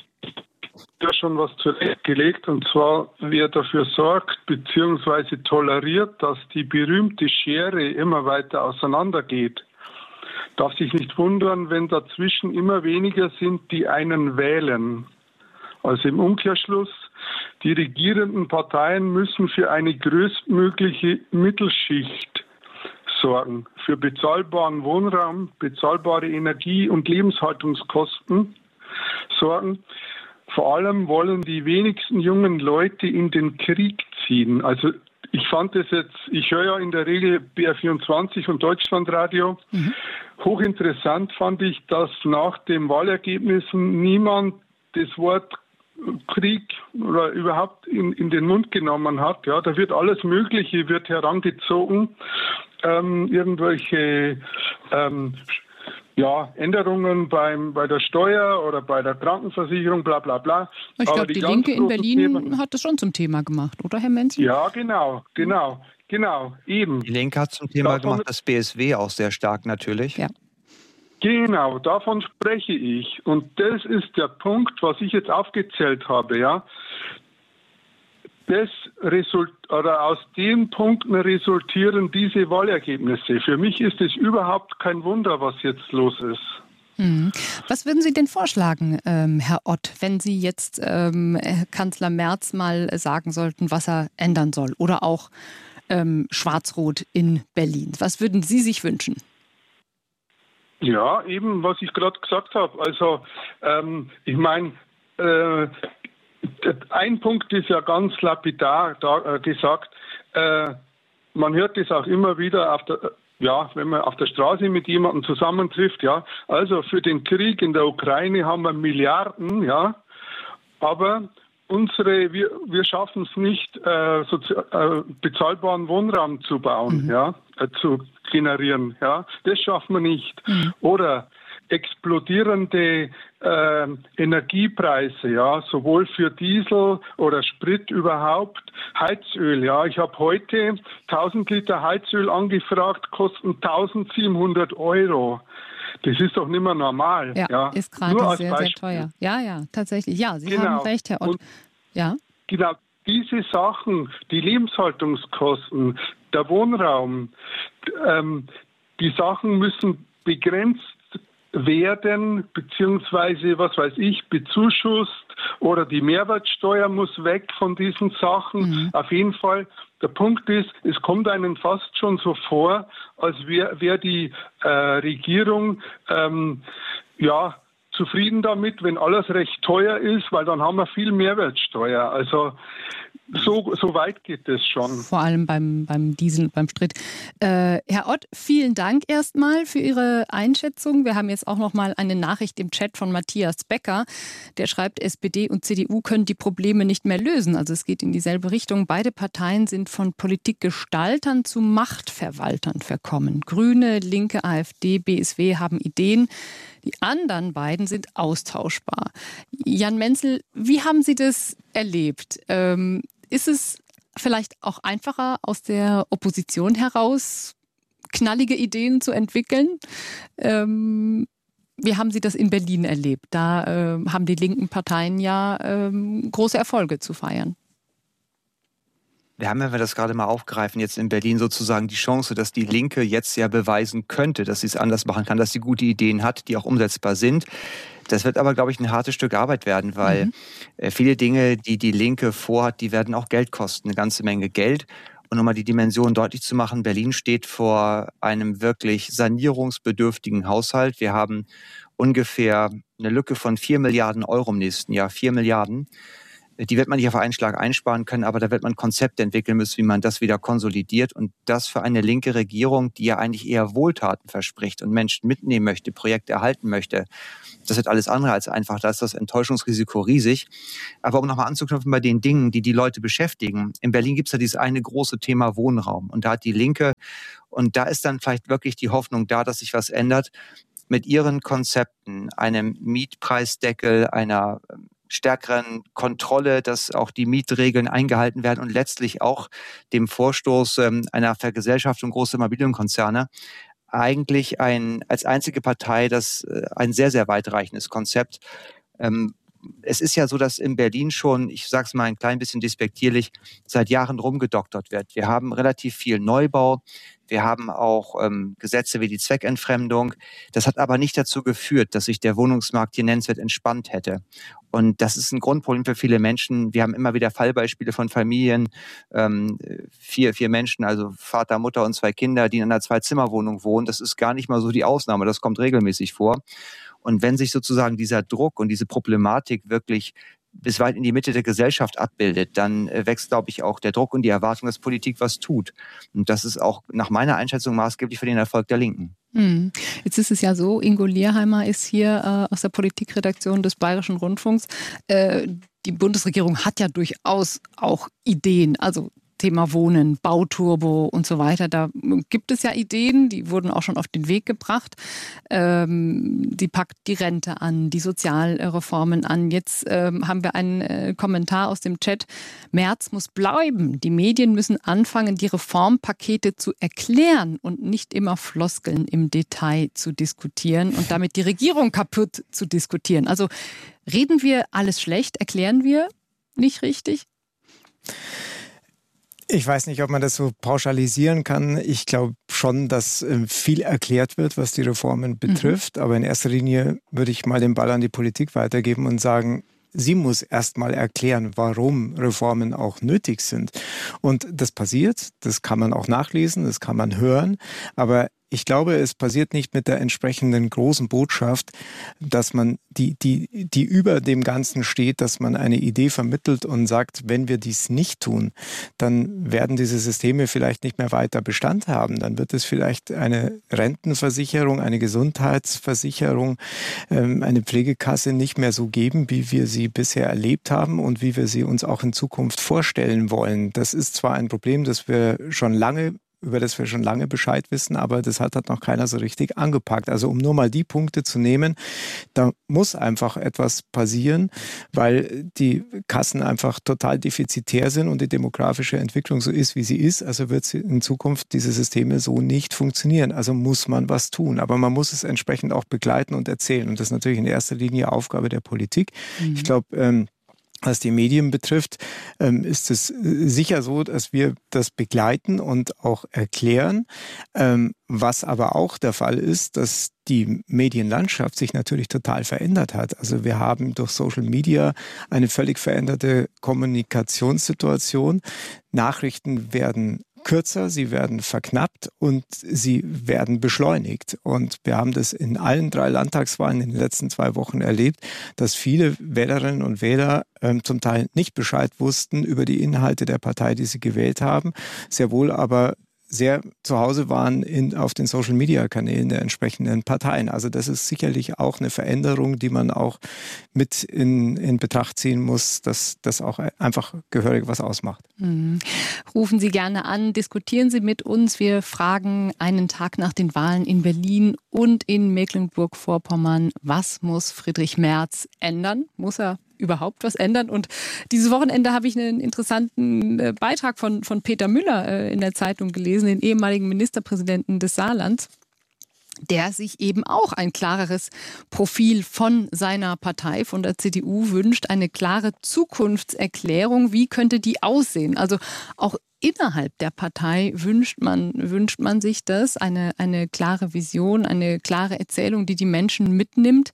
Da schon was zurechtgelegt, und zwar, wer dafür sorgt bzw. toleriert, dass die berühmte Schere immer weiter auseinandergeht, darf sich nicht wundern, wenn dazwischen immer weniger sind, die einen wählen. Also im Umkehrschluss, die regierenden Parteien müssen für eine größtmögliche Mittelschicht sorgen, für bezahlbaren Wohnraum, bezahlbare Energie- und Lebenshaltungskosten sorgen. Vor allem wollen die wenigsten jungen Leute in den Krieg ziehen. Also ich fand es jetzt, ich höre ja in der Regel BR24 und Deutschlandradio. Hochinteressant fand ich, dass nach den Wahlergebnissen niemand das Wort Krieg oder überhaupt in den Mund genommen hat. Ja, da wird alles Mögliche wird herangezogen, irgendwelche Änderungen bei der Steuer oder bei der Krankenversicherung, bla bla bla. Ich glaube, die Linke in Berlin hat das schon zum Thema gemacht, oder Herr Menzel? Ja, genau, eben. Die Linke hat zum Thema gemacht, das BSW auch sehr stark natürlich. Ja. Genau, davon spreche ich. Und das ist der Punkt, was ich jetzt aufgezählt habe, ja. Aus den Punkten resultieren diese Wahlergebnisse. Für mich ist es überhaupt kein Wunder, was jetzt los ist. Was würden Sie denn vorschlagen, Herr Ott, wenn Sie jetzt Kanzler Merz mal sagen sollten, was er ändern soll? Oder auch Schwarz-Rot in Berlin. Was würden Sie sich wünschen? Ja, eben, was ich gerade gesagt habe. Also, ich meine, ein Punkt ist ja ganz lapidar gesagt. Man hört das auch immer wieder wenn man auf der Straße mit jemandem zusammentrifft. Ja, also für den Krieg in der Ukraine haben wir Milliarden, ja, aber wir schaffen es nicht, bezahlbaren Wohnraum zu bauen, zu generieren. Ja, das schaffen wir nicht. Oder explodierende Energiepreise, ja, sowohl für Diesel oder Sprit überhaupt, Heizöl, ja. Ich habe heute 1000 Liter Heizöl angefragt, kosten 1700 €. Das ist doch nicht mehr normal. Ja, ist gerade sehr, sehr teuer. Ja, tatsächlich. Ja, Sie haben recht, Herr Ott. Ja. Genau, diese Sachen, die Lebenshaltungskosten, der Wohnraum, die Sachen müssen begrenzt werden, beziehungsweise, was weiß ich, bezuschusst oder die Mehrwertsteuer muss weg von diesen Sachen. Auf jeden Fall, der Punkt ist, es kommt einem fast schon so vor, als wäre die Regierung zufrieden damit, wenn alles recht teuer ist, weil dann haben wir viel Mehrwertsteuer. Also so weit geht es schon. Vor allem beim Diesel, beim Sprit. Herr Ott, vielen Dank erstmal für Ihre Einschätzung. Wir haben jetzt auch noch mal eine Nachricht im Chat von Matthias Becker. Der schreibt, SPD und CDU können die Probleme nicht mehr lösen. Also es geht in dieselbe Richtung. Beide Parteien sind von Politikgestaltern zu Machtverwaltern verkommen. Grüne, Linke, AfD, BSW haben Ideen. Die anderen beiden sind austauschbar. Jan Menzel, wie haben Sie das erlebt? Ist es vielleicht auch einfacher, aus der Opposition heraus knallige Ideen zu entwickeln? Wie haben Sie das in Berlin erlebt? Da haben die linken Parteien ja große Erfolge zu feiern. Wir haben, wenn wir das gerade mal aufgreifen, jetzt in Berlin sozusagen die Chance, dass die Linke jetzt ja beweisen könnte, dass sie es anders machen kann, dass sie gute Ideen hat, die auch umsetzbar sind. Das wird aber, glaube ich, ein hartes Stück Arbeit werden, weil viele Dinge, die die Linke vorhat, die werden auch Geld kosten, eine ganze Menge Geld. Und um mal die Dimension deutlich zu machen, Berlin steht vor einem wirklich sanierungsbedürftigen Haushalt. Wir haben ungefähr eine Lücke von 4 Milliarden Euro im nächsten Jahr, 4 Milliarden. Die wird man nicht auf einen Schlag einsparen können, aber da wird man Konzepte entwickeln müssen, wie man das wieder konsolidiert. Und das für eine linke Regierung, die ja eigentlich eher Wohltaten verspricht und Menschen mitnehmen möchte, Projekte erhalten möchte, das wird alles andere als einfach. Da ist das Enttäuschungsrisiko riesig. Aber um nochmal anzuknüpfen bei den Dingen, die die Leute beschäftigen. In Berlin gibt es ja dieses eine große Thema Wohnraum. Und da hat die Linke, und da ist dann vielleicht wirklich die Hoffnung da, dass sich was ändert, mit ihren Konzepten, einem Mietpreisdeckel, einer stärkeren Kontrolle, dass auch die Mietregeln eingehalten werden und letztlich auch dem Vorstoß einer Vergesellschaftung großer Immobilienkonzerne eigentlich als einzige Partei ein sehr, sehr weitreichendes Konzept. Es ist ja so, dass in Berlin schon, ich sage es mal ein klein bisschen despektierlich, seit Jahren rumgedoktert wird. Wir haben relativ viel Neubau. Wir haben auch Gesetze wie die Zweckentfremdung. Das hat aber nicht dazu geführt, dass sich der Wohnungsmarkt hier nennenswert entspannt hätte. Und das ist ein Grundproblem für viele Menschen. Wir haben immer wieder Fallbeispiele von Familien, vier Menschen, also Vater, Mutter und 2 Kinder, die in einer 2-Zimmer-Wohnung wohnen. Das ist gar nicht mal so die Ausnahme, das kommt regelmäßig vor. Und wenn sich sozusagen dieser Druck und diese Problematik wirklich bis weit in die Mitte der Gesellschaft abbildet, dann wächst, glaube ich, auch der Druck und die Erwartung, dass Politik was tut. Und das ist auch nach meiner Einschätzung maßgeblich für den Erfolg der Linken. Jetzt ist es ja so, Ingo Lierheimer ist hier aus der Politikredaktion des Bayerischen Rundfunks. Die Bundesregierung hat ja durchaus auch Ideen, also Thema Wohnen, Bauturbo und so weiter. Da gibt es ja Ideen, die wurden auch schon auf den Weg gebracht. Die packt die Rente an, die Sozialreformen an. Jetzt haben wir einen Kommentar aus dem Chat. Merz muss bleiben. Die Medien müssen anfangen, die Reformpakete zu erklären und nicht immer Floskeln im Detail zu diskutieren und damit die Regierung kaputt zu diskutieren. Also reden wir alles schlecht, erklären wir nicht richtig? Ich weiß nicht, ob man das so pauschalisieren kann. Ich glaube schon, dass viel erklärt wird, was die Reformen betrifft. Aber in erster Linie würde ich mal den Ball an die Politik weitergeben und sagen, sie muss erst mal erklären, warum Reformen auch nötig sind. Und das passiert, das kann man auch nachlesen, das kann man hören. Aber ich glaube, es passiert nicht mit der entsprechenden großen Botschaft, dass man die über dem Ganzen steht, dass man eine Idee vermittelt und sagt, wenn wir dies nicht tun, dann werden diese Systeme vielleicht nicht mehr weiter Bestand haben. Dann wird es vielleicht eine Rentenversicherung, eine Gesundheitsversicherung, eine Pflegekasse nicht mehr so geben, wie wir sie bisher erlebt haben und wie wir sie uns auch in Zukunft vorstellen wollen. Das ist zwar ein Problem, über das wir schon lange Bescheid wissen, aber das hat noch keiner so richtig angepackt. Also um nur mal die Punkte zu nehmen, da muss einfach etwas passieren, weil die Kassen einfach total defizitär sind und die demografische Entwicklung so ist, wie sie ist. Also wird sie in Zukunft diese Systeme so nicht funktionieren. Also muss man was tun. Aber man muss es entsprechend auch begleiten und erzählen. Und das ist natürlich in erster Linie Aufgabe der Politik. Ich glaube, Was die Medien betrifft, ist es sicher so, dass wir das begleiten und auch erklären. Was aber auch der Fall ist, dass die Medienlandschaft sich natürlich total verändert hat. Also wir haben durch Social Media eine völlig veränderte Kommunikationssituation. Nachrichten werden kürzer, sie werden verknappt und sie werden beschleunigt. Und wir haben das in allen 3 Landtagswahlen in den letzten 2 Wochen erlebt, dass viele Wählerinnen und Wähler zum Teil nicht Bescheid wussten über die Inhalte der Partei, die sie gewählt haben, sehr wohl aber sehr zu Hause waren auf den Social-Media-Kanälen der entsprechenden Parteien. Also das ist sicherlich auch eine Veränderung, die man auch mit in Betracht ziehen muss, dass das auch einfach gehörig was ausmacht. Mhm. Rufen Sie gerne an, diskutieren Sie mit uns. Wir fragen einen Tag nach den Wahlen in Berlin und in Mecklenburg-Vorpommern, was muss Friedrich Merz ändern? Muss er überhaupt was ändern? Und dieses Wochenende habe ich einen interessanten Beitrag von Peter Müller in der Zeitung gelesen, den ehemaligen Ministerpräsidenten des Saarlands, der sich eben auch ein klareres Profil von seiner Partei, von der CDU wünscht, eine klare Zukunftserklärung. Wie könnte die aussehen? Also auch innerhalb der Partei wünscht man sich das, eine klare Vision, eine klare Erzählung, die die Menschen mitnimmt.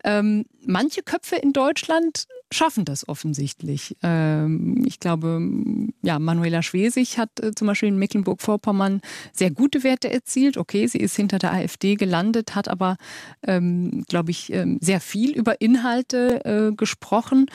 Manche Köpfe in Deutschland schaffen das offensichtlich. Ich glaube, ja, Manuela Schwesig hat zum Beispiel in Mecklenburg-Vorpommern sehr gute Werte erzielt. Okay, sie ist hinter der AfD gelandet, hat aber, glaube ich, sehr viel über Inhalte gesprochen.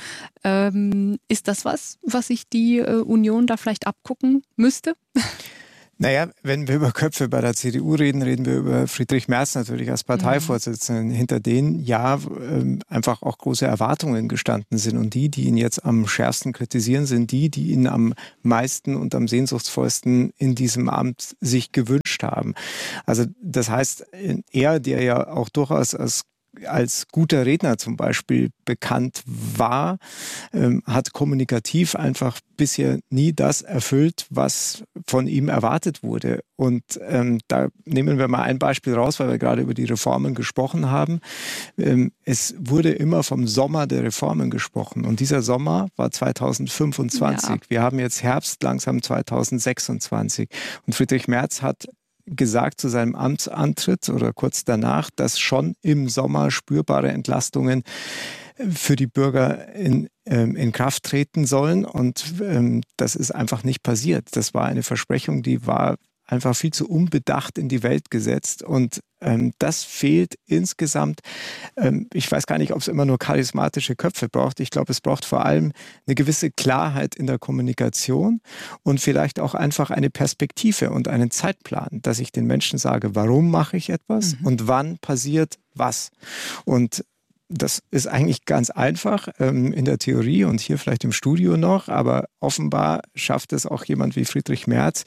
Ist das was sich die Union da vielleicht abgucken müsste? Naja, wenn wir über Köpfe bei der CDU reden, reden wir über Friedrich Merz natürlich als Parteivorsitzenden, hinter denen einfach auch große Erwartungen gestanden sind. Und die ihn jetzt am schärfsten kritisieren, sind die ihn am meisten und am sehnsuchtsvollsten in diesem Amt sich gewünscht haben. Also das heißt, er, der ja auch durchaus als guter Redner zum Beispiel bekannt war, hat kommunikativ einfach bisher nie das erfüllt, was von ihm erwartet wurde. Und da nehmen wir mal ein Beispiel raus, weil wir gerade über die Reformen gesprochen haben. Es wurde immer vom Sommer der Reformen gesprochen. Und dieser Sommer war 2025. Ja. Wir haben jetzt Herbst, langsam 2026. Und Friedrich Merz hat gesagt zu seinem Amtsantritt oder kurz danach, dass schon im Sommer spürbare Entlastungen für die Bürger in Kraft treten sollen. Und das ist einfach nicht passiert. Das war eine Versprechung, die war einfach viel zu unbedacht in die Welt gesetzt. Und das fehlt insgesamt. Ich weiß gar nicht, ob es immer nur charismatische Köpfe braucht. Ich glaube, es braucht vor allem eine gewisse Klarheit in der Kommunikation und vielleicht auch einfach eine Perspektive und einen Zeitplan, dass ich den Menschen sage, warum mache ich etwas und wann passiert was. Und das ist eigentlich ganz einfach in der Theorie und hier vielleicht im Studio noch, aber offenbar schafft es auch jemand wie Friedrich Merz,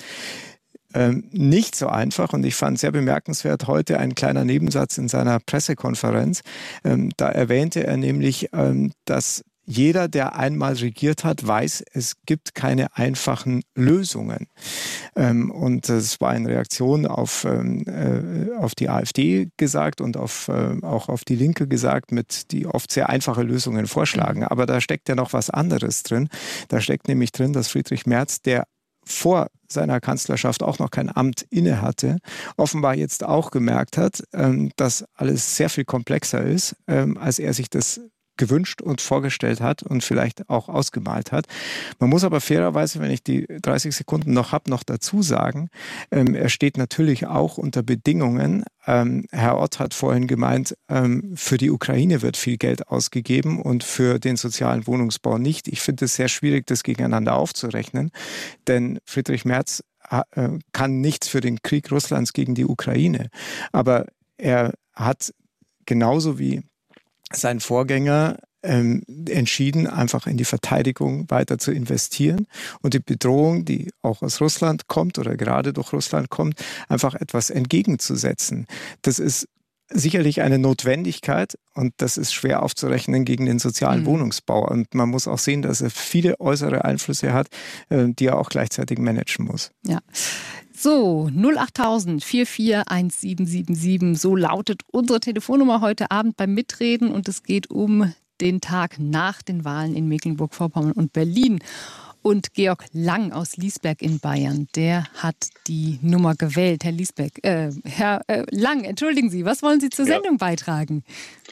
nicht so einfach. Und ich fand sehr bemerkenswert heute ein kleiner Nebensatz in seiner Pressekonferenz. Da erwähnte er nämlich, dass jeder, der einmal regiert hat, weiß, es gibt keine einfachen Lösungen. Und das war in Reaktion auf die AfD gesagt und auch auf die Linke gesagt, die oft sehr einfache Lösungen vorschlagen. Aber da steckt ja noch was anderes drin. Da steckt nämlich drin, dass Friedrich Merz, der vor seiner Kanzlerschaft auch noch kein Amt inne hatte, offenbar jetzt auch gemerkt hat, dass alles sehr viel komplexer ist, als er sich das gewünscht und vorgestellt hat und vielleicht auch ausgemalt hat. Man muss aber fairerweise, wenn ich die 30 Sekunden noch habe, noch dazu sagen, er steht natürlich auch unter Bedingungen. Herr Ott hat vorhin gemeint, für die Ukraine wird viel Geld ausgegeben und für den sozialen Wohnungsbau nicht. Ich finde es sehr schwierig, das gegeneinander aufzurechnen, denn Friedrich Merz kann nichts für den Krieg Russlands gegen die Ukraine. Aber er hat genauso wie sein Vorgänger entschieden, einfach in die Verteidigung weiter zu investieren und die Bedrohung, die auch aus Russland kommt oder gerade durch Russland kommt, einfach etwas entgegenzusetzen. Das ist sicherlich eine Notwendigkeit und das ist schwer aufzurechnen gegen den sozialen Wohnungsbau. Und man muss auch sehen, dass er viele äußere Einflüsse hat, die er auch gleichzeitig managen muss. Ja. So, 08000 441777, so lautet unsere Telefonnummer heute Abend beim Mitreden und es geht um den Tag nach den Wahlen in Mecklenburg-Vorpommern und Berlin. Und Georg Lang aus Liesberg in Bayern, der hat die Nummer gewählt. Herr Lang, entschuldigen Sie, was wollen Sie zur Sendung beitragen?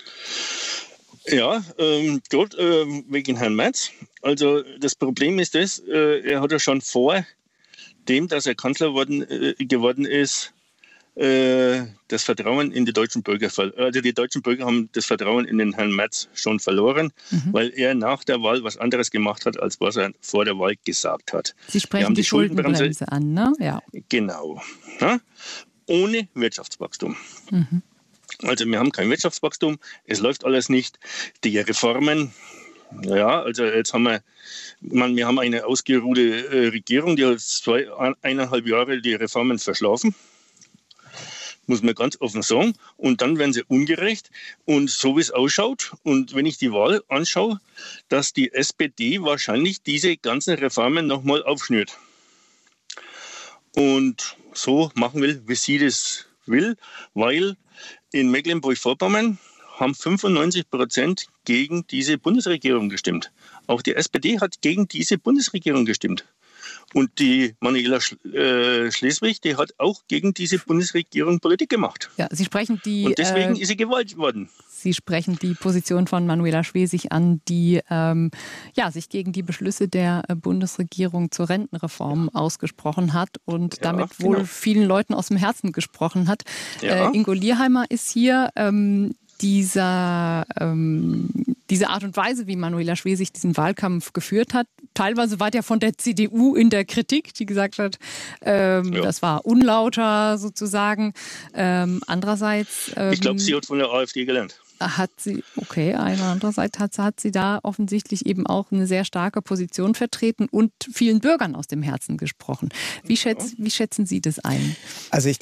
Ja, gerade wegen Herrn Merz. Also das Problem ist das, er hat ja schon vor dem, dass er Kanzler geworden ist, das Vertrauen in die deutschen Bürger, also die deutschen Bürger haben das Vertrauen in den Herrn Merz schon verloren, weil er nach der Wahl was anderes gemacht hat, als was er vor der Wahl gesagt hat. Sie sprechen die Schuldenbremse an, ne? Ja. Genau. Ja? Ohne Wirtschaftswachstum. Mhm. Also wir haben kein Wirtschaftswachstum, es läuft alles nicht. Die Reformen, ja, also jetzt haben wir haben eine ausgeruhte Regierung, die hat 1,5 Jahre die Reformen verschlafen. Muss man ganz offen sagen. Und dann werden sie ungerecht. Und so wie es ausschaut, und wenn ich die Wahl anschaue, dass die SPD wahrscheinlich diese ganzen Reformen nochmal aufschnürt. Und so machen will, wie sie das will, weil in Mecklenburg-Vorpommern haben 95% gegen diese Bundesregierung gestimmt. Auch die SPD hat gegen diese Bundesregierung gestimmt. Und die Manuela Schleswig, die hat auch gegen diese Bundesregierung Politik gemacht. Ja, Sie sprechen und deswegen ist sie gewählt worden. Sie sprechen die Position von Manuela Schwesig an, die sich gegen die Beschlüsse der Bundesregierung zur Rentenreform ausgesprochen hat und damit wohl vielen Leuten aus dem Herzen gesprochen hat. Ja. Ingo Lierheimer ist hier. Diese Art und Weise, wie Manuela Schwesig diesen Wahlkampf geführt hat, teilweise war der von der CDU in der Kritik, die gesagt hat, das war unlauter sozusagen. Andererseits... ich glaube, sie hat von der AfD gelernt. Hat sie, okay, andererseits hat sie da offensichtlich eben auch eine sehr starke Position vertreten und vielen Bürgern aus dem Herzen gesprochen. Wie schätzen Sie das ein? Also ich